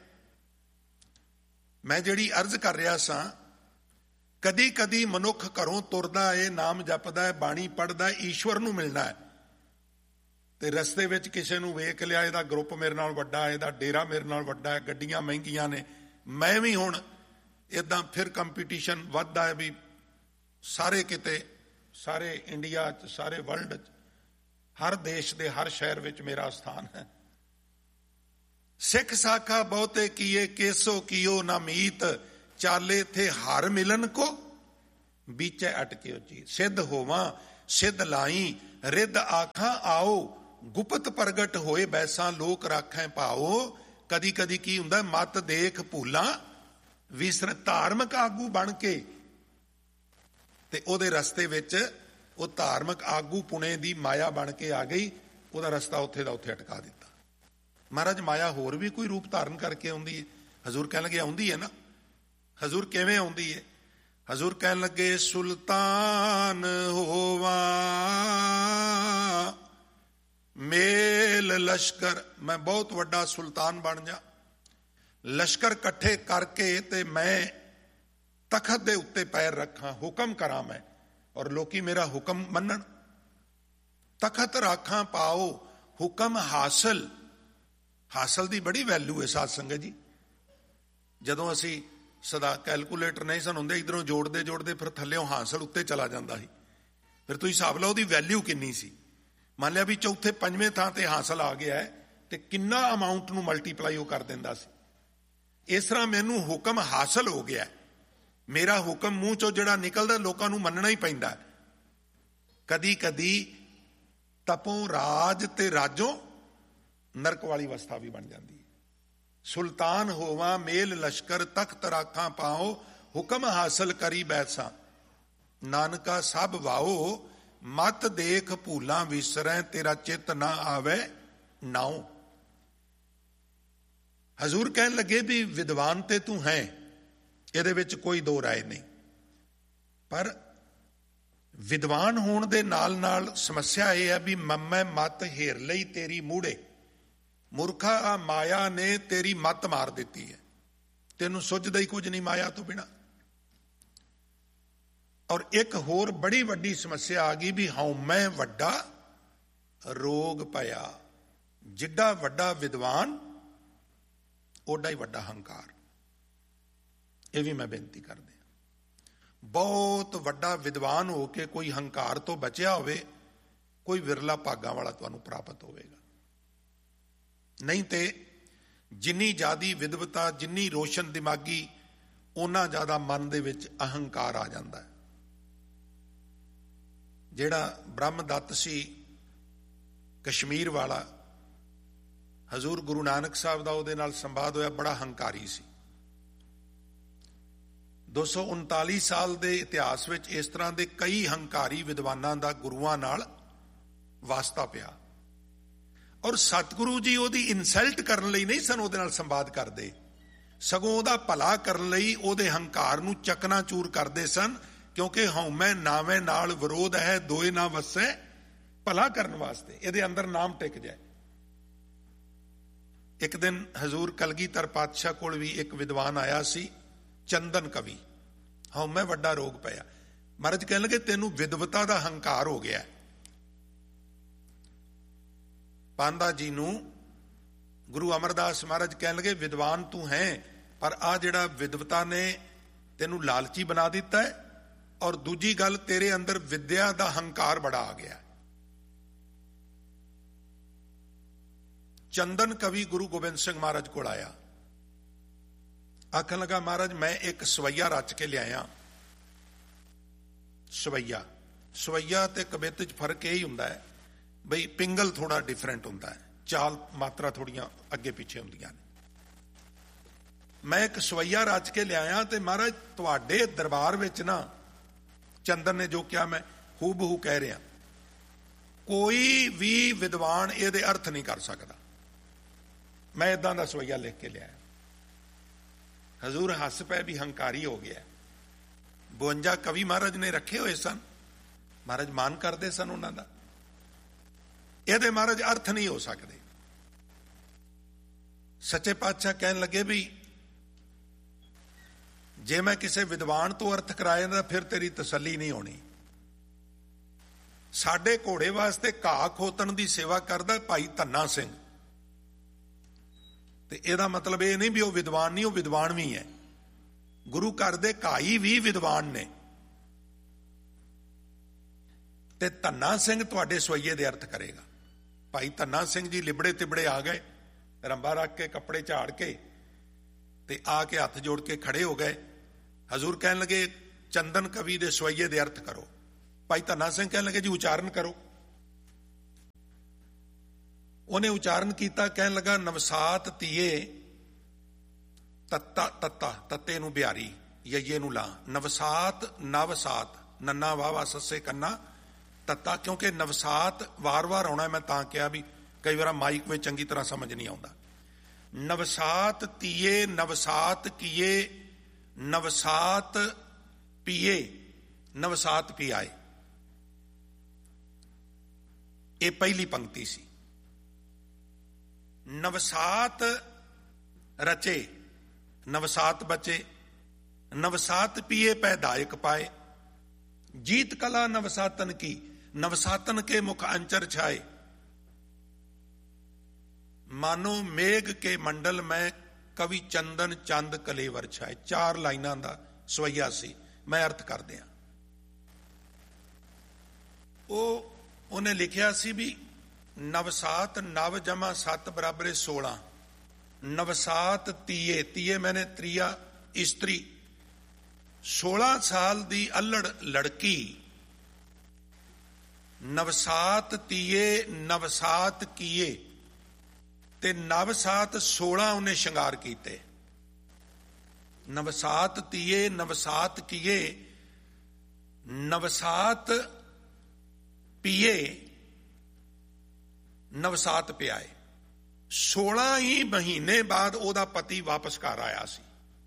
ਮੈਂ ਜਿਹੜੀ ਅਰਜ਼ ਕਰ ਰਿਹਾ ਸਾਂ, ਕਦੀ ਕਦੀ ਮਨੁੱਖ ਘਰੋਂ ਤੁਰਦਾ ਏ, ਨਾਮ ਜਪਦਾ ਹੈ, ਬਾਣੀ ਪੜ੍ਹਦਾ ਹੈ, ਈਸ਼ਵਰ ਨੂੰ ਮਿਲਣਾ ਹੈ, ਤੇ ਰਸਤੇ ਵਿੱਚ ਕਿਸੇ ਨੂੰ ਵੇਖ ਲਿਆ, ਇਹਦਾ ਗਰੁੱਪ ਮੇਰੇ ਨਾਲ ਵੱਡਾ, ਇਹਦਾ ਡੇਰਾ ਮੇਰੇ ਨਾਲ ਵੱਡਾ ਹੈ, ਗੱਡੀਆਂ ਮਹਿੰਗੀਆਂ ਨੇ, ਮੈਂ ਵੀ ਹੁਣ ਇੱਦਾਂ, ਫਿਰ ਕੰਪੀਟੀਸ਼ਨ ਵੱਧਦਾ ਹੈ ਵੀ ਸਾਰੇ ਕਿਤੇ, ਸਾਰੇ ਇੰਡੀਆ 'ਚ, ਸਾਰੇ ਵਰਲਡ 'ਚ, ਹਰ ਦੇਸ਼ ਦੇ ਹਰ ਸ਼ਹਿਰ ਵਿੱਚ ਮੇਰਾ ਸਥਾਨ ਹੈ। ਸਿੱਖ ਸਾਖਾ ਬਹੁਤੇ ਕੀਏ, ਕੇਸੋ ਕੀਓ ਨਾ ਮੀਤ, ਚਾਲੇ ਥੇ ਹਰ ਮਿਲਨ ਕੋ ਬੀਚੇ ਅਟਕਿਓ ਚੀਤ। ਸਿੱਧ ਹੋਵਾਂ ਸਿੱਧ ਲਾਈ, ਰਿੱਧ ਆਖਾਂ ਆਓ, ਗੁਪਤ ਪ੍ਰਗਟ ਹੋਏ ਬੈਸਾਂ ਲੋਕ ਰਾਖੈ ਭਾਓ। ਕਦੀ ਕਦੀ ਕੀ ਹੁੰਦਾ, ਮਤ ਦੇਖ ਭੂਲਾਂ ਵਿਸਰ, ਧਾਰਮਿਕ ਆਗੂ ਬਣ ਕੇ ਤੇ ਉਹਦੇ ਰਸਤੇ ਵਿੱਚ ਉਹ ਧਾਰਮਿਕ ਆਗੂ ਪੁਣੇ ਦੀ ਮਾਇਆ ਬਣ ਕੇ ਆ ਗਈ, ਉਹਦਾ ਰਸਤਾ ਉੱਥੇ ਦਾ ਉੱਥੇ ਅਟਕਾ ਦਿੱਤਾ। ਮਹਾਰਾਜ ਮਾਇਆ ਹੋਰ ਵੀ ਕੋਈ ਰੂਪ ਧਾਰਨ ਕਰਕੇ ਆਉਂਦੀ ਹੈ। ਹਜ਼ੂਰ ਕਹਿਣ ਲੱਗੇ ਆਉਂਦੀ ਹੈ ਨਾ। ਹਜ਼ੂਰ ਕਿਵੇਂ ਆਉਂਦੀ ਹੈ? ਹਜ਼ੂਰ ਕਹਿਣ ਲੱਗੇ ਸੁਲਤਾਨ ਹੋਵਾਂ ਮੇਲ ਲਸ਼ਕਰ, ਮੈਂ ਬਹੁਤ ਵੱਡਾ ਸੁਲਤਾਨ ਬਣ ਜਾ, ਲਸ਼ਕਰ ਇਕੱਠੇ ਕਰਕੇ ਤੇ ਮੈਂ ਤਖਤ ਦੇ ਉੱਤੇ ਪੈਰ ਰੱਖਾਂ, ਹੁਕਮ ਕਰਾਂ ਮੈਂ, ਔਰ ਲੋਕੀ ਮੇਰਾ ਹੁਕਮ ਮੰਨਣ। ਤਖਤ ਰਾਖਾਂ ਪਾਓ, ਹੁਕਮ ਹਾਸਲ। ਹਾਸਲ ਦੀ ਬੜੀ ਵੈਲਿਊ ਹੈ ਸਾਧ ਸੰਗਤ ਜੀ। ਜਦੋਂ ਅਸੀਂ ਸਦਾ ਕੈਲਕੂਲੇਟਰ ਨਹੀਂ ਸਨ ਹੁੰਦੇ, ਇਧਰੋਂ ਜੋੜਦੇ ਜੋੜਦੇ ਫਿਰ ਥੱਲਿਓਂ ਹਾਸਲ ਉੱਤੇ ਚਲਾ ਜਾਂਦਾ ਸੀ। ਫਿਰ ਤੁਸੀਂ ਹਿਸਾਬ ਲਾਓ ਉਹਦੀ ਵੈਲਿਊ ਕਿੰਨੀ ਸੀ। ਮੰਨ ਲਿਆ ਵੀ ਚੌਥੇ ਪੰਜਵੇਂ ਥਾਂ ਤੇ ਹਾਸਲ ਆ ਗਿਆ ਹੈ ਤੇ ਕਿੰਨਾ ਅਮਾਊਂਟ ਨੂੰ ਮਲਟੀਪਲਾਈ ਉਹ ਕਰ ਦਿੰਦਾ ਸੀ। ਇਸ ਤਰ੍ਹਾਂ ਮੈਨੂੰ ਹੁਕਮ ਹਾਸਲ ਹੋ ਗਿਆ, ਮੇਰਾ ਹੁਕਮ ਮੂੰਹ ਚੋਂ ਜਿਹੜਾ ਨਿਕਲਦਾ ਲੋਕਾਂ ਨੂੰ ਮੰਨਣਾ ਹੀ ਪੈਂਦਾ। ਕਦੀ ਕਦੀ ਤਪੋਂ ਰਾਜ ਤੇ ਰਾਜੋਂ ਨਰਕ ਵਾਲੀ ਅਵਸਥਾ ਵੀ ਬਣ ਜਾਂਦੀ ਹੈ। ਸੁਲਤਾਨ ਹੋਵਾਂ ਮੇਲ ਲਸ਼ਕਰ ਤਖਤ ਰਾਖਾਂ ਪਾਓ, ਹੁਕਮ ਹਾਸਲ ਕਰੀ ਬੈਸਾਂ ਨਾਨਕਾ ਸਭ ਵਾਓ, ਮਤ ਦੇਖ ਭੂਲਾਂ ਵਿਸਰੈ ਤੇਰਾ ਚਿੱਤ ਨਾ ਆਵੇ ਨਾਉ। ਹਜ਼ੂਰ ਕਹਿਣ ਲੱਗੇ ਵੀ ਵਿਦਵਾਨ ਤੇ ਤੂੰ ਹੈ, ਇਹਦੇ ਵਿੱਚ ਕੋਈ ਦੋ ਰਾਏ ਨਹੀਂ, ਪਰ ਵਿਦਵਾਨ ਹੋਣ ਦੇ ਨਾਲ ਨਾਲ ਸਮੱਸਿਆ ਇਹ ਹੈ ਵੀ ਮੰਮੈ ਮਤ ਹੇਰ ਲਈ ਤੇਰੀ ਮੂੜੇ, ਮੂਰਖਾ ਆ ਮਾਇਆ ਨੇ ਤੇਰੀ ਮੱਤ ਮਾਰ ਦਿੱਤੀ ਹੈ, ਤੈਨੂੰ ਸੁੱਝਦਾ ਹੀ ਕੁਝ ਨਹੀਂ ਮਾਇਆ ਤੋਂ ਬਿਨਾਂ। ਔਰ ਇੱਕ ਹੋਰ ਬੜੀ ਵੱਡੀ ਸਮੱਸਿਆ ਆ ਗਈ ਵੀ ਹਉਮੈ ਵੱਡਾ ਰੋਗ ਪਿਆ। ਜਿੱਡਾ ਵੱਡਾ ਵਿਦਵਾਨ ਓਡਾ ਹੀ ਵੱਡਾ ਹੰਕਾਰ। ਇਹ ਵੀ ਮੈਂ ਬੇਨਤੀ ਕਰਦਾ, ਬਹੁਤ ਵੱਡਾ ਵਿਦਵਾਨ ਹੋ ਕੇ ਕੋਈ ਹੰਕਾਰ ਤੋਂ ਬਚਿਆ ਹੋਵੇ, ਕੋਈ ਵਿਰਲਾ ਭਾਗਾਂ ਵਾਲਾ ਤੁਹਾਨੂੰ ਪ੍ਰਾਪਤ ਹੋਵੇਗਾ। ਨਹੀਂ ਤੇ ਜਿੰਨੀ ਜ਼ਿਆਦੀ ਵਿਦਵਤਾ, ਜਿੰਨੀ ਰੋਸ਼ਨ ਦਿਮਾਗੀ, ਓਨਾ ਜ਼ਿਆਦਾ ਮਨ ਦੇ ਵਿੱਚ ਅਹੰਕਾਰ ਆ ਜਾਂਦਾ ਹੈ। ਜਿਹੜਾ ਬ੍ਰਹਮ ਦੱਤ ਸੀ ਕਸ਼ਮੀਰ ਵਾਲਾ, ਹਜ਼ੂਰ ਗੁਰੂ ਨਾਨਕ ਸਾਹਿਬ ਦਾ ਉਹਦੇ ਨਾਲ ਸੰਵਾਦ ਹੋਇਆ, ਬੜਾ ਹੰਕਾਰੀ ਸੀ। ਦੋ ਸੌ ਉਨਤਾਲੀ ਸਾਲ ਦੇ ਇਤਿਹਾਸ ਵਿੱਚ ਇਸ ਤਰ੍ਹਾਂ ਦੇ ਕਈ ਹੰਕਾਰੀ ਵਿਦਵਾਨਾਂ ਦਾ ਗੁਰੂਆਂ ਨਾਲ ਵਾਸਤਾ ਪਿਆ। ਔਰ ਸਤਿਗੁਰੂ ਜੀ ਉਹਦੀ ਇਨਸਲਟ ਕਰਨ ਲਈ ਨਹੀਂ ਸਨ ਉਹਦੇ ਨਾਲ ਸੰਵਾਦ ਕਰਦੇ, ਸਗੋਂ ਉਹਦਾ ਭਲਾ ਕਰਨ ਲਈ ਉਹਦੇ ਹੰਕਾਰ ਨੂੰ ਚਕਨਾਚੂਰ ਕਰਦੇ ਸਨ, ਕਿਉਂਕਿ ਹਉਮੈ ਨਾਵੇਂ ਨਾਲ ਵਿਰੋਧ ਹੈ, ਦੋਏ ਨਾ ਵਸੈ, ਭਲਾ ਕਰਨ ਵਾਸਤੇ ਇਹਦੇ ਅੰਦਰ ਨਾਮ ਟਿਕ ਜਾਏ। ਇੱਕ ਦਿਨ ਹਜ਼ੂਰ ਕਲਗੀਧਰ ਪਾਤਸ਼ਾਹ ਕੋਲ ਵੀ ਇੱਕ ਵਿਦਵਾਨ ਆਇਆ ਸੀ, ਚੰਦਨ ਕਵੀ। ਹਉਮੈ ਵੱਡਾ ਰੋਗ ਪਿਆ। ਮਹਾਰਾਜ ਕਹਿਣ ਲੱਗੇ ਤੈਨੂੰ ਵਿਦਵਤਾ ਦਾ ਹੰਕਾਰ ਹੋ ਗਿਆ। ਪਾਂਦਾ ਜੀ ਨੂੰ ਗੁਰੂ ਅਮਰਦਾਸ ਮਹਾਰਾਜ ਕਹਿਣ ਲੱਗੇ ਵਿਦਵਾਨ ਤੂੰ ਹੈ, ਪਰ ਆ ਜਿਹੜਾ ਵਿਦਵਤਾ ਨੇ ਤੈਨੂੰ ਲਾਲਚੀ ਬਣਾ ਦਿੱਤਾ ਹੈ, ਔਰ ਦੂਜੀ ਗੱਲ ਤੇਰੇ ਅੰਦਰ ਵਿਦਿਆ ਦਾ ਹੰਕਾਰ ਬੜਾ ਆ ਗਿਆ। ਚੰਦਨ ਕਵੀ ਗੁਰੂ ਗੋਬਿੰਦ ਸਿੰਘ ਮਹਾਰਾਜ ਕੋਲ ਆਇਆ, ਆਖਣ ਲੱਗਾ ਮਹਾਰਾਜ ਮੈਂ ਇੱਕ ਸਵਈਆ ਰਚ ਕੇ ਲਿਆਇਆ। ਸਵਈਆ ਸਵਈਆ ਤੇ ਕਵਿਤ 'ਚ ਫਰਕ ਇਹ ਹੀ ਹੁੰਦਾ ਹੈ ਬਈ ਪਿੰਗਲ ਥੋੜਾ ਡਿਫਰੈਂਟ ਹੁੰਦਾ ਹੈ, ਚਾਲ ਮਾਤਰਾ ਥੋੜੀਆਂ ਅੱਗੇ ਪਿੱਛੇ ਹੁੰਦੀਆਂ ਨੇ। ਮੈਂ ਇੱਕ ਸਵਈਆ ਰਚ ਕੇ ਲਿਆਇਆ ਤੇ ਮਹਾਰਾਜ ਤੁਹਾਡੇ ਦਰਬਾਰ ਵਿੱਚ ਨਾ ਚੰਦਨ ਨੇ ਜੋ ਕਿਹਾ ਮੈਂ ਹੂ ਬਹੂ ਕਹਿ ਰਿਹਾ, ਕੋਈ ਵੀ ਵਿਦਵਾਨ ਇਹਦੇ ਅਰਥ ਨਹੀਂ ਕਰ ਸਕਦਾ। ਮੈਂ ਏਦਾਂ ਦਾ ਸਵਈਆ ਲਿਖ ਕੇ ਲਿਆਇਆ। ਹਜ਼ੂਰ ਹੱਸ ਪਏ ਵੀ ਹੰਕਾਰੀ ਹੋ ਗਿਆ। ਬਵੰਜਾ ਕਵੀ ਮਹਾਰਾਜ ਨੇ ਰੱਖੇ ਹੋਏ ਸਨ, ਮਹਾਰਾਜ ਮਾਨ ਕਰਦੇ ਸਨ ਉਹਨਾਂ ਦਾ, ਇਹਦੇ ਮਹਾਰਾਜ ਅਰਥ ਨਹੀਂ ਹੋ ਸਕਦੇ। ਸੱਚੇ ਪਾਤਸ਼ਾਹ ਕਹਿਣ ਲੱਗੇ ਵੀ ਜੇ ਮੈਂ ਕਿਸੇ ਵਿਦਵਾਨ ਤੋਂ ਅਰਥ ਕਰਾਇਆ ਤਾਂ ਫਿਰ ਤੇਰੀ ਤਸੱਲੀ ਨਹੀਂ ਹੋਣੀ। ਸਾਡੇ ਘੋੜੇ ਵਾਸਤੇ ਘਾਹ ਖੋਤਣ ਦੀ ਸੇਵਾ ਕਰਦਾ ਭਾਈ ਧੰਨਾ ਸਿੰਘ, ਤੇ ਇਹਦਾ ਮਤਲਬ ਇਹ ਨਹੀਂ ਵੀ ਉਹ ਵਿਦਵਾਨ ਨਹੀਂ, ਉਹ ਵਿਦਵਾਨ ਵੀ ਹੈ। ਗੁਰੂ ਘਰ ਦੇ ਘਾਈ ਵੀ ਵਿਦਵਾਨ ਨੇ, ਤੇ ਧੰਨਾ ਸਿੰਘ ਤੁਹਾਡੇ ਸਵਈਏ ਦੇ ਅਰਥ ਕਰੇਗਾ। ਭਾਈ ਧੰਨਾ ਸਿੰਘ ਜੀ ਲਿਬੜੇ ਤਿਬੜੇ ਆ ਗਏ, ਰੰਬਾ ਰੱਖ ਕੇ ਕੱਪੜੇ ਝਾੜ ਕੇ ਤੇ ਆ ਕੇ ਹੱਥ ਜੋੜ ਕੇ ਖੜੇ ਹੋ ਗਏ। ਹਜ਼ੂਰ ਕਹਿਣ ਲੱਗੇ ਚੰਦਨ ਕਵੀ ਦੇ ਸਵਈਏ ਦੇ ਅਰਥ ਕਰੋ। ਭਾਈ ਧੰਨਾ ਸਿੰਘ ਕਹਿਣ ਲੱਗੇ ਜੀ ਉਚਾਰਨ ਕਰੋ। ਉਹਨੇ ਉਚਾਰਨ ਕੀਤਾ, ਕਹਿਣ ਲੱਗਾ ਨਵਸਾਤ ਧੀਏ ਤੱਤਾ ਤੱਤਾ, ਤੱਤੇ ਨੂੰ ਬਿਹਾਰੀ, ਯਈਏ ਨੂੰ ਲਾ, ਨਵਸਾਤ ਨਵਸਾਤ, ਨੰਨਾ ਵਾਵਾ ਸੱਸੇ ਕੰਨਾ ਤੱਤਾ, ਕਿਉਂਕਿ ਨਵਸਾਤ ਵਾਰ-ਵਾਰ ਆਉਣਾ। ਮੈਂ ਤਾਂ ਕਿਹਾ ਵੀ ਕਈ ਵਾਰ ਮਾਈਕ ਵਿੱਚ ਚੰਗੀ ਤਰ੍ਹਾਂ ਸਮਝ ਨਹੀਂ ਆਉਂਦਾ। ਨਵਸਾਤ ਧੀਏ ਨਵਸਾਤ ਕੀਏ, ਨਵਸਾਤ ਪੀਏ, ਨਵਸਾਤ ਪੀਆਏ। ਇਹ ਪਹਿਲੀ ਪੰਕਤੀ ਸੀ। ਨਵਸਾਤ ਰਚੇ, ਨਵਸਾਤ ਬਚੇ, ਨਵਸਾਤ ਪੀਏ ਪੈਦਾਇਕ ਪਾਏ, जीत कला नवसातन की, नवसातन के मुख अंचर छाए, मानो मेघ के मंडल में ਕਵੀ ਚੰਦਨ ਚੰਦ ਕਲੇਵਰ ਛਾਏ, ਚਾਰ ਲਾਈਨਾਂ ਦਾ ਸਵਈਆ ਸੀ। ਮੈਂ ਅਰਥ ਕਰ ਦਿਆਂ। ਉਹ ਉਹਨੇ ਲਿਖਿਆ ਸੀ ਵੀ ਨਵਸਾਤ ਨਵ ਜਮਾ ਸੱਤ ਬਰਾਬਰੇ ਸੋਲਾਂ, ਨਵਸਾਤ ਤੀਏ, ਤੀਏ ਮੈਨੇ ਤ੍ਰਿਆ ਇਸਤਰੀ, ਸੋਲਾਂ ਸਾਲ ਦੀ ਅਲੜ ਲੜਕੀ, ਨਵਸਾਤ ਤੀਏ ਨਵਸਾਤ ਕੀਏ, ਤੇ ਨਵਸਾਤ ਸੋਲਾਂ ਉਹਨੇ ਸ਼ਿੰਗਾਰ ਕੀਤੇ। ਨਵਸਾਤ ਤੀਏ ਨਵਸਾਤ ਕੀਏ, ਨਵਸਾਤ ਪੀਏ, ਨਵਸਾਤ ਪਿਆਏ। ਸੋਲਾਂ ਹੀ ਮਹੀਨੇ ਬਾਅਦ ਉਹਦਾ ਪਤੀ ਵਾਪਸ ਘਰ ਆਇਆ ਸੀ।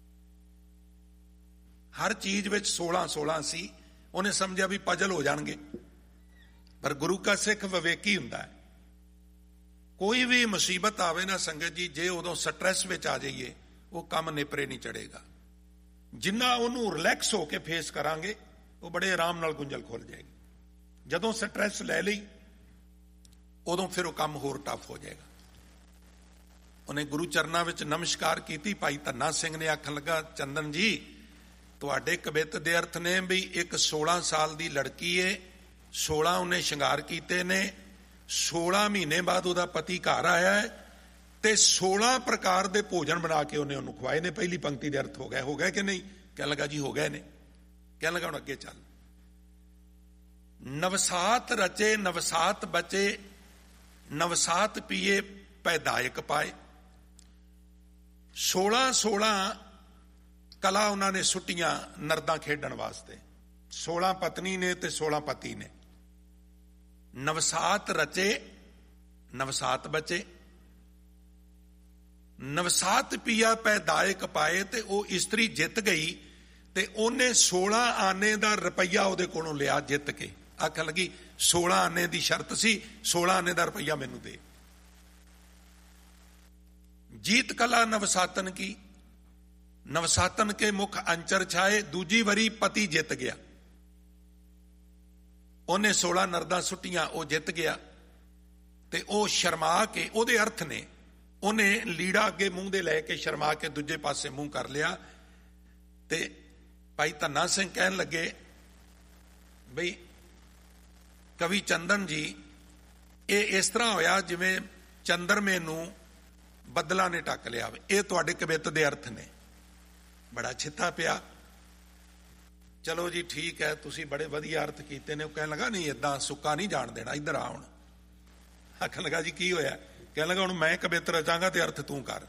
ਹਰ ਚੀਜ਼ ਵਿੱਚ ਸੋਲਾਂ ਸੋਲਾਂ ਸੀ। ਉਹਨੇ ਸਮਝਿਆ ਵੀ ਪਜਲ ਹੋ ਜਾਣਗੇ, ਪਰ ਗੁਰੂ ਕਾ ਸਿੱਖ ਵਿਵੇਕੀ ਹੁੰਦਾ ਹੈ। ਕੋਈ ਵੀ ਮੁਸੀਬਤ ਆਵੇ ਨਾ ਸੰਗਤ ਜੀ, ਜੇ ਉਦੋਂ ਸਟ੍ਰੈਸ ਵਿੱਚ ਆ ਜਾਈਏ, ਉਹ ਕੰਮ ਨੇਪਰੇ ਨਹੀਂ ਚੜੇਗਾ। ਜਿੰਨਾ ਉਹਨੂੰ ਰਿਲੈਕਸ ਹੋ ਕੇ ਫੇਸ ਕਰਾਂਗੇ, ਉਹ ਬੜੇ ਆਰਾਮ ਨਾਲ ਗੁੰਝਲ ਖੁੱਲ ਜਾਏਗੀ। ਜਦੋਂ ਸਟ੍ਰੈਸ ਲੈ ਲਈ, ਉਦੋਂ ਫਿਰ ਉਹ ਕੰਮ ਹੋਰ ਟਫ ਹੋ ਜਾਏਗਾ। ਉਹਨੇ ਗੁਰੂ ਚਰਨਾਂ ਵਿੱਚ ਨਮਸਕਾਰ ਕੀਤੀ। ਭਾਈ ਧੰਨਾ ਸਿੰਘ ਨੇ ਆਖਣ ਲੱਗਾ, ਚੰਦਨ ਜੀ ਤੁਹਾਡੇ ਕਵਿੱਤ ਦੇ ਅਰਥ ਨੇ ਵੀ ਇੱਕ ਸੋਲਾਂ ਸਾਲ ਦੀ ਲੜਕੀ ਏ, ਸੋਲਾਂ ਉਹਨੇ ਸ਼ਿੰਗਾਰ ਕੀਤੇ ਨੇ, ਸੋਲਾਂ ਮਹੀਨੇ ਬਾਅਦ ਉਹਦਾ ਪਤੀ ਘਰ ਆਇਆ ਹੈ, ਤੇ ਸੋਲਾਂ ਪ੍ਰਕਾਰ ਦੇ ਭੋਜਨ ਬਣਾ ਕੇ ਉਹਨੇ ਉਹਨੂੰ ਖਵਾਏ ਨੇ। ਪਹਿਲੀ ਪੰਕਤੀ ਦੇ ਅਰਥ ਹੋ ਗਏ, ਹੋ ਗਏ ਕਿ ਨਹੀਂ? ਕਹਿਣ ਲੱਗਾ ਜੀ ਹੋ ਗਏ ਨੇ। ਕਹਿਣ ਲੱਗਾ ਹੁਣ ਅੱਗੇ ਚੱਲ। ਨਵਸਾਤ ਰਚੇ ਨਵਸਾਤ ਬਚੇ, ਨਵਸਾਤ ਪੀਏ ਪੈਦਾਇਕ ਪਾਏ। ਸੋਲਾਂ ਸੋਲਾਂ ਕਲਾ ਉਹਨਾਂ ਨੇ ਸੁੱਟੀਆਂ ਨਰਦਾਂ ਖੇਡਣ ਵਾਸਤੇ। ਸੋਲਾਂ ਪਤਨੀ ਨੇ ਤੇ ਸੋਲਾਂ ਪਤੀ ਨੇ। ਨਵਸਾਤ ਰਚੇ ਨਵਸਾਤ ਬਚੇ, ਨਵਸਾਤ ਪੀਆ ਪੈਦਾਇਕ ਪਾਏ, ਤੇ ਉਹ ਇਸਤਰੀ ਜਿੱਤ ਗਈ ਤੇ ਉਹਨੇ ਸੋਲਾਂ ਆਨੇ ਦਾ ਰੁਪਈਆ ਉਹਦੇ ਕੋਲੋਂ ਲਿਆ ਜਿੱਤ ਕੇ। ਆਖਣ ਲੱਗੀ ਸੋਲਾਂ ਆਨੇ ਦੀ ਸ਼ਰਤ ਸੀ, ਸੋਲਾਂ ਆਨੇ ਦਾ ਰੁਪਈਆ ਮੈਨੂੰ ਦੇ। ਜੀਤ ਕਲਾ ਨਵਸਾਤਨ ਕੀ, ਨਵਸਾਤਨ ਕੇ ਮੁਖ ਅੰਚਰ ਛਾਏ। ਦੂਜੀ ਵਾਰੀ ਪਤੀ ਜਿੱਤ ਗਿਆ। ਉਹਨੇ ਸੋਲਾਂ ਨਰਦਾਂ ਸੁੱਟੀਆਂ, ਉਹ ਜਿੱਤ ਗਿਆ, ਤੇ ਉਹ ਸ਼ਰਮਾ ਕੇ, ਉਹਦੇ ਅਰਥ ਨੇ ਉਹਨੇ ਲੀੜਾ ਅੱਗੇ ਮੂੰਹ ਦੇ ਲੈ ਕੇ ਸ਼ਰਮਾ ਕੇ ਦੂਜੇ ਪਾਸੇ ਮੂੰਹ ਕਰ ਲਿਆ। ਤੇ ਭਾਈ ਧੰਨਾ ਸਿੰਘ ਕਹਿਣ ਲੱਗੇ ਬਈ ਕਵੀ ਚੰਦਨ ਜੀ, ਇਹ ਇਸ ਤਰ੍ਹਾਂ ਹੋਇਆ ਜਿਵੇਂ ਚੰਦਰਮੇ ਨੂੰ ਬੱਦਲਾਂ ਨੇ ਢੱਕ ਲਿਆ। ਇਹ ਤੁਹਾਡੇ ਕਵਿੱਤ ਦੇ ਅਰਥ ਨੇ। ਬੜਾ ਛਿੱਤਾ ਪਿਆ। ਚਲੋ ਜੀ ਠੀਕ ਹੈ, ਤੁਸੀਂ ਬੜੇ ਵਧੀਆ ਅਰਥ ਕੀਤੇ ਨੇ। ਉਹ ਕਹਿਣ ਲੱਗਾ ਨਹੀਂ, ਏਦਾਂ ਸੁੱਕਾ ਨਹੀਂ ਜਾਣ ਦੇਣਾ, ਇੱਧਰ ਆ ਹੁਣ। ਆਖਣ ਲੱਗਾ ਜੀ ਕੀ ਹੋਇਆ? ਕਹਿਣ ਲੱਗਾ ਹੁਣ ਮੈਂ ਕਵਿੱਤ ਰਚਾਂਗਾ ਤੇ ਅਰਥ ਤੂੰ ਕਰ।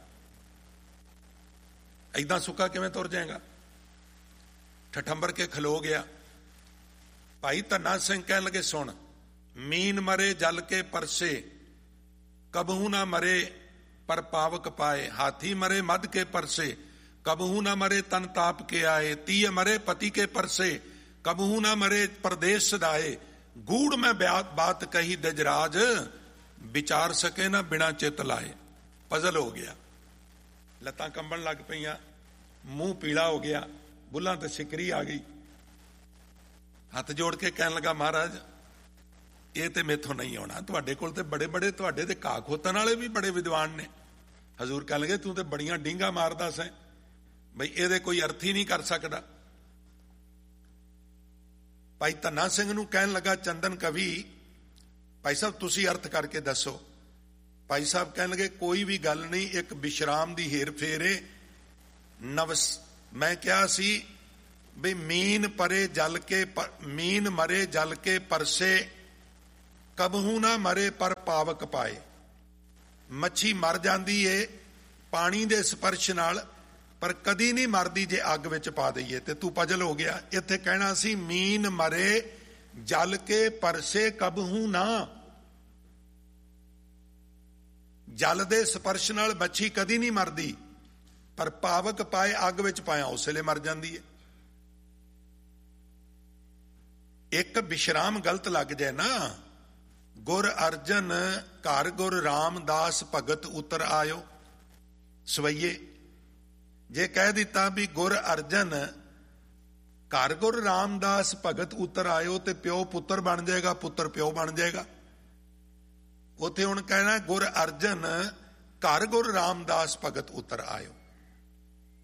ਏਦਾਂ ਸੁੱਕਾ ਕਿਵੇਂ ਤੁਰ ਜਾਏਗਾ? ਠਠੰਬਰ ਕੇ ਖਲੋ ਗਿਆ। ਭਾਈ ਧੰਨਾ ਸਿੰਘ ਕਹਿਣ ਲੱਗੇ ਸੁਣ, ਮੀਨ ਮਰੇ ਜਲ ਕੇ ਪਰਸੇ, ਕਬਹੂ ਨਾ ਮਰੇ ਪਰ ਪਾਵਕ ਪਾਏ। ਹਾਥੀ ਮਰੇ ਮਦ ਕੇ ਪਰਸੇ, कबहू न मरे तन ताप के आए। तीय मरे पति के परसे, कबहू न मरे परदेश सदाए। गूढ़ में बात कही दजराज, विचार सके ना बिना चित लाए। पजल हो गया, लत्तां कंबन लग पईयां, मूंह पीला हो गया, बुल्लां ते सिकरी आ गई। हथ जोड़ के कहन लगा महाराज ये ते मेथों नहीं होना, तुहाडे कोल ते बड़े बड़े तुहाडे ते घाह खोतन वाले भी बड़े विद्वान ने। हजूर कह लगे तू ते बड़ियां डींगा मारदा सैं बई ये कोई अर्थ ही नहीं कर सकता। भाई धन्ना सिंह नूं कहन लगा चंदन कवि, भाई साहब तुसी अर्थ करके दसो। भाई साहब कहन लगे कोई भी गल नहीं, एक विश्राम दी हेर फेरे। नवस मैं क्या सी बई मीन परे जल के पर, मीन मरे जल के परसे, कबहू ना मरे पर पावक पाए। मच्छी मर जाती है पानी दे स्पर्श नाल, पर कदी नहीं मरदी जे अग विच पा दईए। ते तू पजल हो गया। इत्थे कहना सी मीन मरे जल के परसे कबहू ना, जल दे स्पर्श नाल मच्छी कदी नहीं मरदी, पर पावक पाए अग विच पाया उस वेले मर जाती है। एक विश्राम गलत लग जाए ना, गुर अर्जन घर गुर रामदास भगत उतर आयो सवैये। जे कह दिता भी गुर अर्जन घर गुर रामदास भगत उतर आयो तो प्यो पुत्र बन जाएगा, पुत्र प्यो बन जाएगा। उथे हुण कहना गुर अर्जन घर गुर रामदास भगत उतर आयो।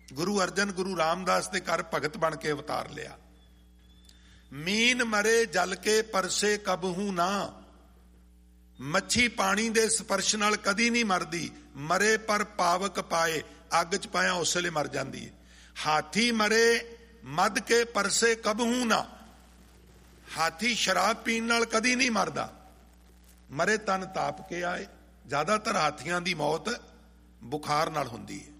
ਗੁਰੂ ਅਰਜਨ ਗੁਰੂ ਰਾਮਦਾਸ ਦੇ ਘਰ ਭਗਤ ਬਣ ਕੇ ਅਵਤਾਰ ਲਿਆ। ਮੀਨ ਮਰੇ ਜਲ ਕੇ ਪਰਸੇ ਕਬਹੂ ਨਾ, ਮੱਛੀ ਪਾਣੀ ਦੇ ਸਪਰਸ਼ ਨਾਲ ਕਦੀ ਨਹੀਂ ਮਰਦੀ, ਮਰੇ ਪਰ ਪਾਵਕ ਪਾਏ, ਅੱਗ ਚ ਪਾਇਆ ਉਸ ਵੇਲੇ ਮਰ ਜਾਂਦੀ ਹੈ। ਹਾਥੀ ਮਰੇ ਮਦ ਕੇ ਪਰਸੇ ਕਬਹੂ ਨਾ, ਹਾਥੀ ਸ਼ਰਾਬ ਪੀਣ ਨਾਲ ਕਦੀ ਨਹੀਂ ਮਰਦਾ, ਮਰੇ ਤਨ ਤਾਪ ਕੇ ਆਏ। ਜ਼ਿਆਦਾਤਰ ਹਾਥੀਆਂ ਦੀ ਮੌਤ ਬੁਖਾਰ ਨਾਲ ਹੁੰਦੀ ਹੈ।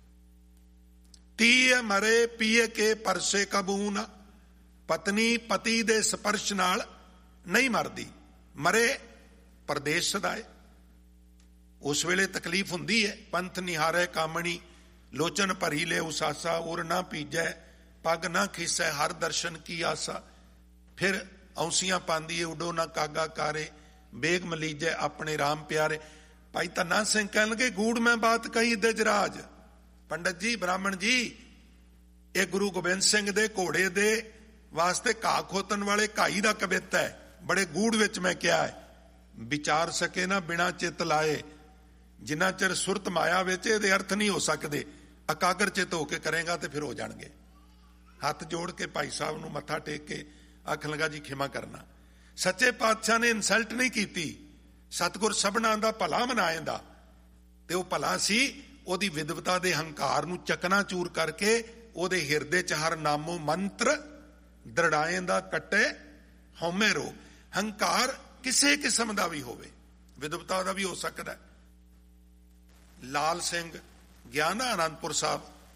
ਤੀਏ ਮਰੇ ਪੀਏ ਕੇ ਪਰਸੇ ਕਬਹੂ ਨਾ, ਪਤਨੀ ਪਤੀ ਦੇ ਸਪਰਸ਼ ਨਾਲ ਨਹੀਂ ਮਰਦੀ, ਮਰੇ ਪਰਦੇਸ ਸਦਾਏ। ਉਸ ਵੇਲੇ ਤਕਲੀਫ ਹੁੰਦੀ ਹੈ। ਪੰਥ ਨਿਹਾਰੇ ਕਾਮਣੀ, ਲੋਚਨ ਭਰੀ ਲੈ ਉਸਾਸਾ, ਉਰ ਨਾ ਭੀਜੈ ਪੱਗ ਨਾ ਖੀਸੈ, ਹਰ ਦਰਸ਼ਨ ਕੀ ਆਸਾ। ਫਿਰ ਔਂਸੀਆਂ ਪਾਉਂਦੀ ਏ, ਉਡੋ ਨਾ ਕਾਗਾ ਕਾਰੇ, ਬੇਗ ਮਲੀਜੈ ਆਪਣੇ ਰਾਮ ਪਿਆਰੇ। ਭਾਈ ਧੰਨਾ ਸਿੰਘ ਕਹਿਣ ਲੱਗੇ, ਗੂੜ ਮੈਂ ਬਾਤ ਕਹੀ ਦਜਰਾਜ। ਪੰਡਤ ਜੀ, ਬ੍ਰਾਹਮਣ ਜੀ, ਇਹ ਗੁਰੂ ਗੋਬਿੰਦ ਸਿੰਘ ਦੇ ਘੋੜੇ ਦੇ ਵਾਸਤੇ ਘਾਹ ਖੋਤਣ ਵਾਲੇ ਘਾਈ ਦਾ ਕਵਿਤਾ ਹੈ, ਬੜੇ ਗੂੜ ਵਿੱਚ ਮੈਂ ਕਿਹਾ ਹੈ। ਵਿਚਾਰ ਸਕੇ ਨਾ ਬਿਨਾ ਚਿੱਤ ਲਾਏ, ਜਿੰਨਾ ਚਿਰ ਸੁਰਤ ਮਾਇਆ ਵਿੱਚ ਇਹਦੇ ਅਰਥ ਨਹੀਂ ਹੋ ਸਕਦੇ। ਇਕਾਗਰ ਚਿੱਤ ਹੋ ਕੇ ਕਰੇਗਾ ਤੇ ਫਿਰ ਹੋ ਜਾਣਗੇ। ਹੱਥ ਜੋੜ ਕੇ ਭਾਈ ਸਾਹਿਬ ਨੂੰ ਮੱਥਾ ਟੇਕ ਕੇ ਆਖਣ ਲੱਗਾ, ਜੀ ਖਿਮਾ ਕਰਨਾ। ਸੱਚੇ ਪਾਤਸ਼ਾਹ ਨੇ ਇਨਸਲਟ ਨਹੀਂ ਕੀਤੀ, ਸਤਿਗੁਰ ਸਭਨਾਂ ਦਾ ਭਲਾ ਮਨਾਏਂਦਾ, ਤੇ ਉਹ ਭਲਾ ਸੀ ਉਹਦੀ ਵਿਦਵਤਾ ਦੇ ਹੰਕਾਰ ਨੂੰ ਚਕਨਾਚੂਰ ਕਰਕੇ ਉਹਦੇ ਹਿਰਦੇ ਚ ਹਰ ਨਾਮੋ ਮੰਤਰ ਦ੍ਰਿੜਾਏਂਦਾ, ਕੱਟੇ ਹਉਮੈ ਰੋਗ। ਹੰਕਾਰ ਕਿਸੇ ਕਿਸਮ ਦਾ ਵੀ ਹੋਵੇ, ਵਿਦਵਤਾ ਦਾ ਵੀ ਹੋ ਸਕਦਾ। ਲਾਲ ਸਿੰਘ ਗਿਆ ਨਾ ਆਨੰਦਪੁਰ ਸਾਹਿਬ,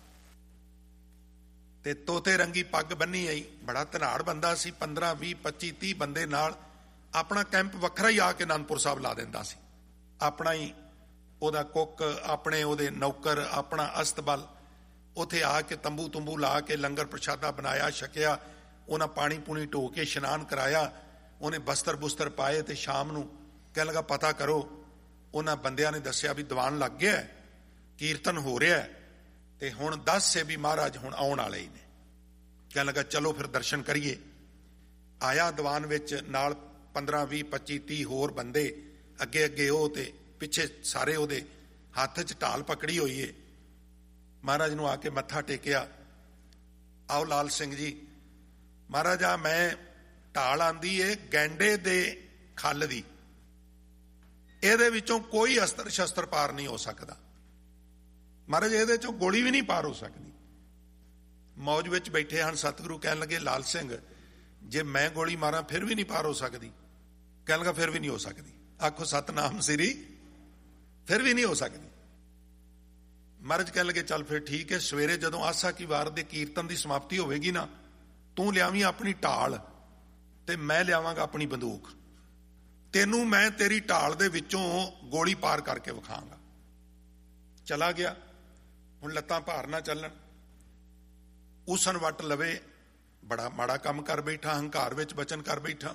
ਤੇ ਤੋਤੇ ਰੰਗੀ ਪੱਗ ਬੰਨੀ ਆਈ, ਬੜਾ ਧਨਾੜ ਬੰਦਾ ਸੀ। ਪੰਦਰਾਂ ਵੀਹ ਪੱਚੀ ਤੀਹ ਬੰਦੇ ਨਾਲ ਆਪਣਾ ਕੈਂਪ ਵੱਖਰਾ ਹੀ ਆ ਕੇ ਆਨੰਦਪੁਰ ਸਾਹਿਬ ਲਾ ਦਿੰਦਾ ਸੀ। ਆਪਣਾ ਹੀ ਉਹਦਾ ਕੁੱਕ, ਆਪਣੇ ਉਹਦੇ ਨੌਕਰ, ਆਪਣਾ ਅਸਤਬਲ, ਉੱਥੇ ਆ ਕੇ ਤੰਬੂ ਤੰਬੂ ਲਾ ਕੇ ਲੰਗਰ ਪ੍ਰਸ਼ਾਦਾ ਬਣਾਇਆ, ਛਕਿਆ। ਉਹਨਾਂ ਪਾਣੀ ਪੂਣੀ ਢੋ ਕੇ ਇਸ਼ਨਾਨ ਕਰਾਇਆ, ਉਹਨੇ ਬਸਤਰ ਬੁਸਤਰ ਪਾਏ, ਤੇ ਸ਼ਾਮ ਨੂੰ ਕਹਿਣ ਲੱਗਾ, ਪਤਾ ਕਰੋ। ਉਹਨਾਂ ਬੰਦਿਆਂ ਨੇ ਦੱਸਿਆ ਵੀ ਦੀਵਾਨ ਲੱਗ ਗਿਆ, ਕੀਰਤਨ ਹੋ ਰਿਹਾ, ਤੇ ਹੁਣ ਦਸ ਸੇ ਵੀ ਮਹਾਰਾਜ ਹੁਣ ਆਉਣ ਵਾਲੇ ਹੀ ਨੇ। ਕਹਿਣ ਲੱਗਾ, ਚਲੋ ਫਿਰ ਦਰਸ਼ਨ ਕਰੀਏ। ਆਇਆ ਦੀਵਾਨ ਵਿੱਚ, ਨਾਲ ਪੰਦਰਾਂ ਵੀਹ ਪੱਚੀ ਤੀਹ ਹੋਰ ਬੰਦੇ, ਅੱਗੇ ਅੱਗੇ ਉਹ, ਤੇ ਪਿੱਛੇ ਸਾਰੇ ਉਹਦੇ ਹੱਥ 'ਚ ਢਾਲ ਪਕੜੀ ਹੋਈ ਏ। ਮਹਾਰਾਜ ਨੂੰ ਆ ਕੇ ਮੱਥਾ ਟੇਕਿਆ। ਆਓ ਲਾਲ ਸਿੰਘ ਜੀ। ਮਹਾਰਾਜ, ਆ ਮੈਂ ਢਾਲ ਆਂਦੀ ਏ ਗੈਂਡੇ ਦੇ ਖੱਲ ਦੀ, ਇਹਦੇ ਵਿੱਚੋਂ ਕੋਈ ਅਸਤਰ ਸ਼ਸਤਰ ਪਾਰ ਨਹੀਂ ਹੋ ਸਕਦਾ। ਮਹਾਰਾਜ, ਇਹਦੇ ਚੋਂ ਗੋਲੀ ਵੀ ਨਹੀਂ ਪਾਰ ਹੋ ਸਕਦੀ। ਮੌਜ ਵਿੱਚ ਬੈਠੇ ਹਨ ਸਤਿਗੁਰੂ। ਕਹਿਣ ਲੱਗੇ, ਲਾਲ ਸਿੰਘ, ਜੇ ਮੈਂ ਗੋਲੀ ਮਾਰਾਂ ਫਿਰ ਵੀ ਨਹੀਂ ਪਾਰ ਹੋ ਸਕਦੀ? ਕਹਿਣ ਲੱਗਾ, ਫਿਰ ਵੀ ਨਹੀਂ ਹੋ ਸਕਦੀ। ਆਖੋ ਸਤਨਾਮ ਸ੍ਰੀ, ਫਿਰ ਵੀ ਨਹੀਂ ਹੋ ਸਕਦੀ। ਮਹਾਰਾਜ ਕਹਿਣ ਲੱਗੇ, ਚੱਲ ਫਿਰ ਠੀਕ ਹੈ, ਸਵੇਰੇ ਜਦੋਂ ਆਸਾ ਕੀ ਵਾਰ ਦੇ ਕੀਰਤਨ ਦੀ ਸਮਾਪਤੀ ਹੋਵੇਗੀ ਨਾ, ਤੂੰ ਲਿਆਵੀਂ ਆਪਣੀ ਢਾਲ, ਤੇ ਮੈਂ ਲਿਆਵਾਂਗਾ ਆਪਣੀ ਬੰਦੂਕ। ਤੈਨੂੰ ਮੈਂ ਤੇਰੀ ਢਾਲ ਦੇ ਵਿੱਚੋਂ ਗੋਲੀ ਪਾਰ ਕਰਕੇ ਵਿਖਾਵਾਂਗਾ। ਚਲਾ ਗਿਆ। ਹੁਣ ਲੱਤਾਂ ਭਾਰ ਨਾ ਚੱਲਣ, ਉਸਨ ਵੱਟ ਲਵੇ, ਬੜਾ ਮਾੜਾ ਕੰਮ ਕਰ ਬੈਠਾ, ਹੰਕਾਰ ਵਿੱਚ ਬਚਨ ਕਰ ਬੈਠਾ।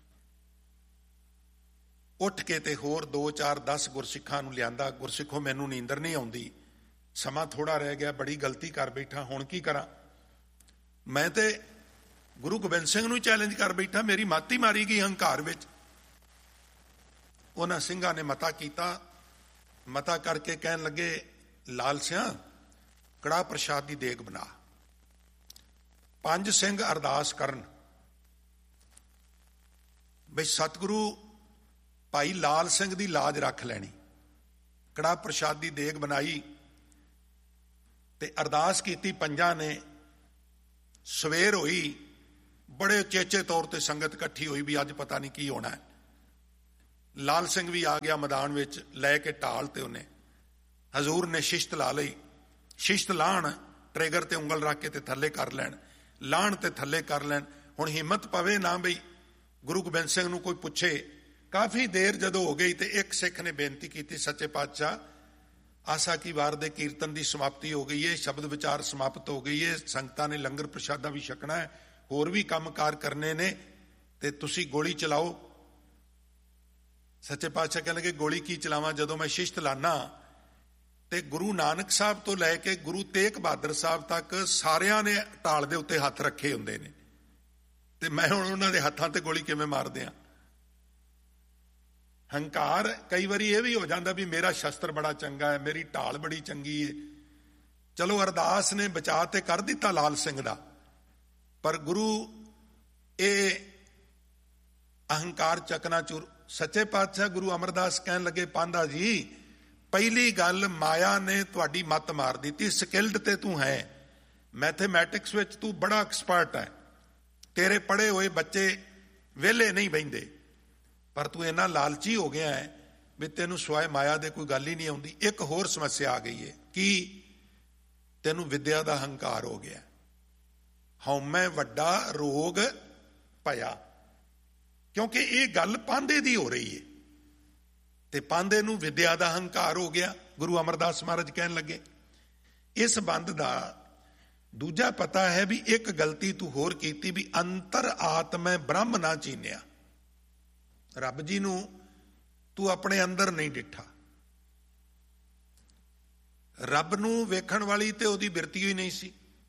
ਉੱਠ ਕੇ ਤੇ ਹੋਰ ਦੋ ਚਾਰ ਦਸ ਗੁਰਸਿੱਖਾਂ ਨੂੰ ਲਿਆਂਦਾ। ਗੁਰਸਿੱਖੋ, ਮੈਨੂੰ ਨੀਂਦਰ ਨਹੀਂ ਆਉਂਦੀ, ਸਮਾਂ ਥੋੜਾ ਰਹਿ ਗਿਆ, ਬੜੀ ਗਲਤੀ ਕਰ ਬੈਠਾ, ਹੁਣ ਕੀ ਕਰਾਂ? ਮੈਂ ਤੇ ਗੁਰੂ ਗੋਬਿੰਦ ਸਿੰਘ ਨੂੰ ਚੈਲੰਜ ਕਰ ਬੈਠਾ, ਮੇਰੀ ਮਾਤੀ ਮਾਰੀ ਗਈ ਹੰਕਾਰ ਵਿੱਚ। ਉਹਨਾਂ ਸਿੰਘਾਂ ਨੇ ਮਤਾ ਕੀਤਾ। ਮਤਾ ਕਰਕੇ ਕਹਿਣ ਲੱਗੇ, ਲਾਲ ਸਿਆਂ, ਕੜਾਹ ਪ੍ਰਸ਼ਾਦ ਦੀ ਦੇਗ ਬਣਾ। ਪੰਜ ਸਿੰਘ ਅਰਦਾਸ ਕਰਨ ਬਈ ਸਤਿਗੁਰੂ ਭਾਈ ਲਾਲ ਸਿੰਘ ਦੀ ਲਾਜ ਰੱਖ ਲੈਣੀ। ਕੜਾਹ ਪ੍ਰਸ਼ਾਦ ਦੀ ਦੇਗ ਬਣਾਈ ਤੇ ਅਰਦਾਸ ਕੀਤੀ ਪੰਜਾਂ ਨੇ। ਸਵੇਰ ਹੋਈ, ਬੜੇ ਚੇਚੇ ਤੌਰ ਤੇ ਸੰਗਤ ਇਕੱਠੀ ਹੋਈ ਵੀ ਅੱਜ ਪਤਾ ਨਹੀਂ ਕੀ ਹੋਣਾ ਹੈ। ਲਾਲ ਸਿੰਘ ਵੀ ਆ ਗਿਆ ਮੈਦਾਨ ਵਿੱਚ ਲੈ ਕੇ ਢਾਲ, ਤੇ ਉਹਨੇ ਹਜ਼ੂਰ ਨੇ ਸ਼ਿਸ਼ਤ ਲਾ ਲਈ। ਸ਼ਿਸ਼ਤ ਲਾਣ, ਟ੍ਰਿਗਰ ਤੇ ਉਂਗਲ ਰੱਖ ਕੇ ਤੇ ਥੱਲੇ ਕਰ ਲੈਣ, ਲਾਣ ਤੇ ਥੱਲੇ ਕਰ ਲੈਣ। ਹੁਣ ਹਿੰਮਤ ਪਵੇ ਨਾ ਬਈ ਗੁਰੂ ਗੋਬਿੰਦ ਸਿੰਘ ਨੂੰ ਕੋਈ ਪੁੱਛੇ। ਕਾਫੀ ਦੇਰ ਜਦੋਂ ਹੋ ਗਈ ਤੇ ਇੱਕ ਸਿੱਖ ਨੇ ਬੇਨਤੀ ਕੀਤੀ, ਸੱਚੇ ਪਾਤਸ਼ਾਹ, ਆਸਾ ਕੀ ਵਾਰ ਦੇ ਕੀਰਤਨ ਦੀ ਸਮਾਪਤੀ ਹੋ ਗਈ ਹੈ, ਸ਼ਬਦ ਵਿਚਾਰ ਸਮਾਪਤ ਹੋ ਗਈ ਹੈ, ਸੰਗਤਾਂ ਨੇ ਲੰਗਰ ਪ੍ਰਸ਼ਾਦਾ ਵੀ ਛਕਣਾ ਹੈ, ਹੋਰ ਵੀ ਕੰਮਕਾਰ ਕਰਨੇ ਨੇ, ਤੇ ਤੁਸੀਂ ਗੋਲੀ ਚਲਾਓ। ਸੱਚੇ ਪਾਤਸ਼ਾਹ ਕਹਿਣ ਲੱਗੇ, ਗੋਲੀ ਕੀ ਚਲਾਵਾਂ? ਜਦੋਂ ਮੈਂ ਸ਼ਿਸ਼ਤ ਲਾਨਾ ਤੇ ਗੁਰੂ ਨਾਨਕ ਸਾਹਿਬ ਤੋਂ ਲੈ ਕੇ ਗੁਰੂ ਤੇਗ ਬਹਾਦਰ ਸਾਹਿਬ ਤੱਕ ਸਾਰਿਆਂ ਨੇ ਢਾਲ ਦੇ ਉੱਤੇ ਹੱਥ ਰੱਖੇ ਹੁੰਦੇ ਨੇ, ਤੇ ਮੈਂ ਹੁਣ ਉਹਨਾਂ ਦੇ ਹੱਥਾਂ ਤੇ ਗੋਲੀ ਕਿਵੇਂ ਮਾਰ ਦਿਆਂ? ਹੰਕਾਰ ਕਈ ਵਾਰੀ ਇਹ ਵੀ ਹੋ ਜਾਂਦਾ ਵੀ ਮੇਰਾ ਸ਼ਸਤਰ ਬੜਾ ਚੰਗਾ ਹੈ, ਮੇਰੀ ਢਾਲ ਬੜੀ ਚੰਗੀ ਹੈ, ਚਲੋ ਅਰਦਾਸ ਨੇ ਬਚਾ ਤੇ ਕਰ ਦਿੱਤਾ ਲਾਲ ਸਿੰਘ ਦਾ, ਪਰ ਗੁਰੂ ਇਹ ਅਹੰਕਾਰ ਚਕਨਾਚੂਰ। ਸੱਚੇ ਪਾਤਸ਼ਾਹ ਗੁਰੂ ਅਮਰਦਾਸ ਕਹਿਣ ਲੱਗੇ, ਪਾਂਧਾ ਜੀ ਪਹਿਲੀ ਗੱਲ ਮਾਇਆ ਨੇ ਤੁਹਾਡੀ ਮੱਤ ਮਾਰ ਦਿੱਤੀ। ਸਕਿਲਡ ਤੇ ਤੂੰ ਹੈ, ਮੈਥੇਮੈਟਿਕਸ ਵਿੱਚ ਤੂੰ ਬੜਾ ਐਕਸਪਰਟ ਹੈ, ਤੇਰੇ ਪੜ੍ਹੇ ਹੋਏ ਬੱਚੇ ਵਿਹਲੇ ਨਹੀਂ ਬਹਿੰਦੇ, ਪਰ ਤੂੰ ਇੰਨਾ ਲਾਲਚੀ ਹੋ ਗਿਆ ਹੈ ਵੀ ਤੈਨੂੰ ਸਿਵਾਏ ਮਾਇਆ ਦੇ ਕੋਈ ਗੱਲ ਹੀ ਨਹੀਂ ਆਉਂਦੀ। ਇੱਕ ਹੋਰ ਸਮੱਸਿਆ ਆ ਗਈ ਹੈ, ਕੀ? ਤੈਨੂੰ ਵਿਦਿਆ ਦਾ ਹੰਕਾਰ ਹੋ ਗਿਆ। ਹਉਮੈ ਵੱਡਾ ਰੋਗ ਭਇਆ, ਕਿਉਂਕਿ ਇਹ ਗੱਲ ਪਾਂਧੇ ਦੀ ਹੋ ਰਹੀ ਹੈ ਤੇ ਪਾਂਧੇ ਨੂੰ ਵਿਦਿਆ ਦਾ ਹੰਕਾਰ ਹੋ ਗਿਆ। ਗੁਰੂ ਅਮਰਦਾਸ ਮਹਾਰਾਜ ਕਹਿਣ ਲੱਗੇ, ਇਸ ਬੰਦ ਦਾ ਦੂਜਾ ਪਤਾ ਹੈ ਵੀ ਇੱਕ ਗਲਤੀ ਤੂੰ ਹੋਰ ਕੀਤੀ, ਵੀ ਅੰਤਰ ਆਤਮੈ ਬ੍ਰਹਮ ਨਾ ਚੀਨਿਆ। ਰੱਬ ਜੀ ਨੂੰ ਤੂੰ ਆਪਣੇ ਅੰਦਰ ਨਹੀਂ ਡਿੱਠਾ। ਰੱਬ ਨੂੰ ਵੇਖਣ ਵਾਲੀ ਤੇ ਉਹਦੀ ਬਿਰਤੀ ਹੀ ਨਹੀਂ ਸੀ।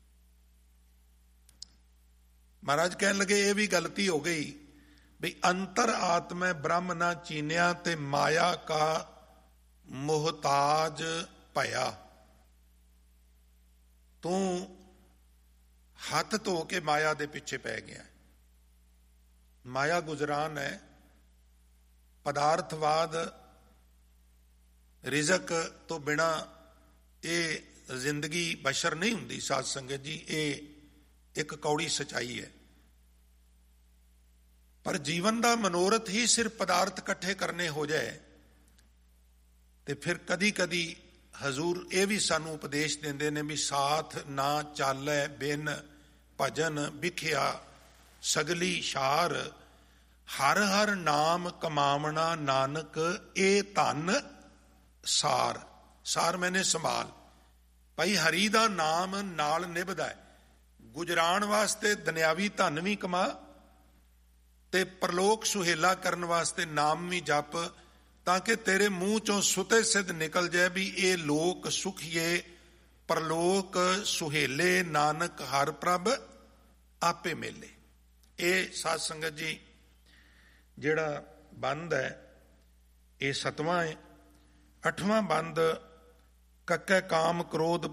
ਮਹਾਰਾਜ ਕਹਿਣ ਲੱਗੇ ਇਹ ਵੀ ਗਲਤੀ ਹੋ ਗਈ ਵੀ ਅੰਤਰ ਆਤਮੈ ਬ੍ਰਹਮ ਨਾ ਚੀਨਿਆ ਤੇ ਮਾਇਆ ਕਾ ਮੁਹਤਾਜ ਭਇਆ। ਤੂੰ ਹੱਥ ਧੋ ਕੇ ਮਾਇਆ ਦੇ ਪਿੱਛੇ ਪੈ ਗਿਆ। ਮਾਇਆ ਗੁਜਰਾਨ ਹੈ, ਪਦਾਰਥਵਾਦ ਰਿਜ਼ਕ ਤੋਂ ਬਿਨਾ ਇਹ ਜ਼ਿੰਦਗੀ ਬਸ਼ਰ ਨਹੀਂ ਹੁੰਦੀ। ਸਾਧ ਸੰਗਤ ਜੀ, ਇਹ ਇੱਕ ਕੌੜੀ ਸਚਾਈ ਹੈ। ਪਰ ਜੀਵਨ ਦਾ ਮਨੋਰਥ ਹੀ ਸਿਰਫ ਪਦਾਰਥ ਇਕੱਠੇ ਕਰਨੇ ਹੋ ਜਾਏ ਤੇ ਫਿਰ ਕਦੀ ਕਦੀ ਹਜ਼ੂਰ ਇਹ ਵੀ ਸਾਨੂੰ ਉਪਦੇਸ਼ ਦਿੰਦੇ ਨੇ ਵੀ ਸਾਥ ਨਾ ਚਾਲੈ ਬਿਨ ਭਜਨ ਵਿਖਿਆ ਸਗਲੀ ਸ਼ਾਰ, ਹਰ ਹਰ ਨਾਮ ਕਮਾਵਣਾ ਨਾਨਕ ਇਹ ਧਨ ਸਾਰ। ਸਾਰ ਮੈਨੇ ਸੰਭਾਲ। ਭਾਈ ਹਰੀ ਦਾ ਨਾਮ ਨਾਲ ਨਿਭਦਾ ਹੈ। ਗੁਜਰਾਣ ਵਾਸਤੇ ਦੁਨਿਆਵੀ ਧਨ ਵੀ ਕਮਾ ਤੇ ਪਰਲੋਕ ਸੁਹੇਲਾ ਕਰਨ ਵਾਸਤੇ ਨਾਮ ਵੀ ਜਪ, ਤਾਂ ਕਿ ਤੇਰੇ ਮੂੰਹ ਚੋਂ ਸੁਤੇ ਸਿੱਧ ਨਿਕਲ ਜਾਏ ਵੀ ਇਹ ਲੋਕ ਸੁਖੀਏ ਪਰਲੋਕ ਸੁਹੇਲੇ, ਨਾਨਕ ਹਰ ਪ੍ਰਭ ਆਪੇ ਮੇਲੇ। ਇਹ ਸਾਧ ਸੰਗਤ ਜੀ ਜਿਹੜਾ ਬੰਦ ਹੈ ਇਹ ਸਤਵਾਂ ਹੈ। ਅੱਠਵਾਂ ਬੰਦ, ਕੱਕੈ ਕਾਮ ਕ੍ਰੋਧ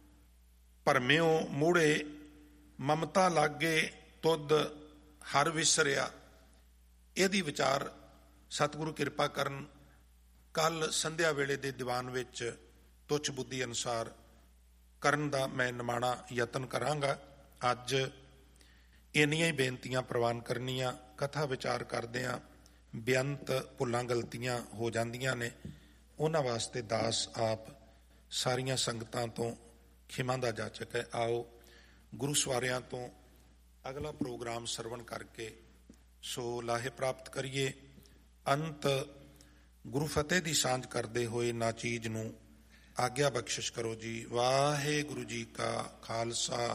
ਭਰਮਿਓ ਮੂੜੇ, ਮਮਤਾ ਲਾਗੇ ਤੁਧ ਹਰ ਵਿਸਰਿਆ। ਇਹਦੀ ਵਿਚਾਰ ਸਤਿਗੁਰੂ ਕਿਰਪਾ ਕਰਨ ਕੱਲ ਸੰਧਿਆ ਵੇਲੇ ਦੇ ਦੀਵਾਨ ਵਿੱਚ ਤੁੱਛ ਬੁੱਧੀ ਅਨੁਸਾਰ ਕਰਨ ਦਾ ਮੈਂ ਨਿਮਾਣਾ ਯਤਨ ਕਰਾਂਗਾ। ਅੱਜ ਇੰਨੀਆਂ ਹੀ ਬੇਨਤੀਆਂ ਪ੍ਰਵਾਨ ਕਰਨੀਆਂ। ਕਥਾ ਵਿਚਾਰ ਕਰਦਿਆਂ ਬੇਅੰਤ ਭੁੱਲਾਂ ਗਲਤੀਆਂ ਹੋ ਜਾਂਦੀਆਂ ਨੇ, ਉਹਨਾਂ ਵਾਸਤੇ ਦਾਸ ਆਪ ਸਾਰੀਆਂ ਸੰਗਤਾਂ ਤੋਂ ਖਿਮਾ ਦਾ ਜਾਚਕ ਹੈ। ਆਓ ਗੁਰੂ ਸਵਾਰਿਆਂ ਤੋਂ ਅਗਲਾ ਪ੍ਰੋਗਰਾਮ ਸਰਵਣ ਕਰਕੇ ਸੋ ਲਾਹੇ ਪ੍ਰਾਪਤ ਕਰੀਏ। ਅੰਤ ਗੁਰੂ ਫਤਿਹ ਦੀ ਸਾਂਝ ਕਰਦੇ ਹੋਏ ਨਾਚੀਜ਼ ਨੂੰ ਆਗਿਆ ਬਖਸ਼ਿਸ਼ ਕਰੋ ਜੀ। ਵਾਹਿਗੁਰੂ ਜੀ ਕਾ ਖਾਲਸਾ,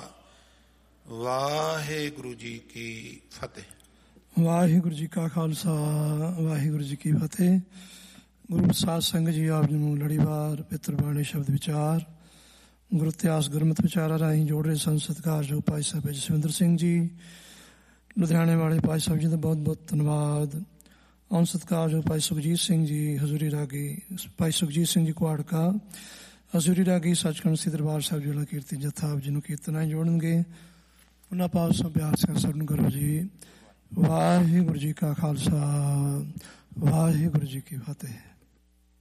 ਵਾਹਿਗੁਰੂ ਜੀ ਕੀ ਫਤਿਹ। ਵਾਹਿਗੁਰੂ ਜੀ ਕਾ ਖਾਲਸਾ, ਵਾਹਿਗੁਰੂ ਜੀ ਕੀ ਫਤਿਹ। ਗੁਰੂ ਸਾਧ ਸੰਗਤ ਜੀ, ਆਪ ਜੀ ਨੂੰ ਲੜੀਵਾਰ ਪਿੱਤਰ ਬਾਣੀ ਸ਼ਬਦ ਵਿਚਾਰ ਗੁਰੂ ਇਤਿਹਾਸ ਗੁਰਮਤਿ ਵਿਚਾਰਾਂ ਰਾਹੀਂ ਜੋੜ ਰਹੇ ਸੰਤ ਸਤਿਕਾਰਯੋਗ ਭਾਈ ਸਾਹਿਬ ਜਸਵਿੰਦਰ ਸਿੰਘ ਜੀ, ਲੁਧਿਆਣੇ ਵਾਲੇ ਭਾਈ ਸਾਹਿਬ ਜੀ ਦਾ ਬਹੁਤ ਬਹੁਤ ਧੰਨਵਾਦ। ਔਰ ਸਤਿਕਾਰਯੋਗ ਭਾਈ ਸੁਖਜੀਤ ਸਿੰਘ ਜੀ ਹਜ਼ੂਰੀ ਰਾਗੀ, ਭਾਈ ਸੁਖਜੀਤ ਸਿੰਘ ਜੀ ਕੁਹਾੜਕਾ ਹਜ਼ੂਰੀ ਰਾਗੀ ਸੱਚਖੰਡ ਸ੍ਰੀ ਦਰਬਾਰ ਸਾਹਿਬ ਜੀ ਵਾਲਾ ਕੀਰਤੀ ਜਥਾ ਆਪ ਜੀ ਨੂੰ ਕੀਰਤਨਾਂ ਜੋੜਨਗੇ। ਉਹਨਾਂ ਪਾਸ ਸਭ ਅਭਿਆਸ ਕਰ ਸਰਨ ਕਰੋ ਜੀ। ਵਾਹਿਗੁਰੂ ਜੀ ਕਾ ਖਾਲਸਾ, ਵਾਹਿਗੁਰੂ ਜੀ ਕੀ ਫਤਿਹ।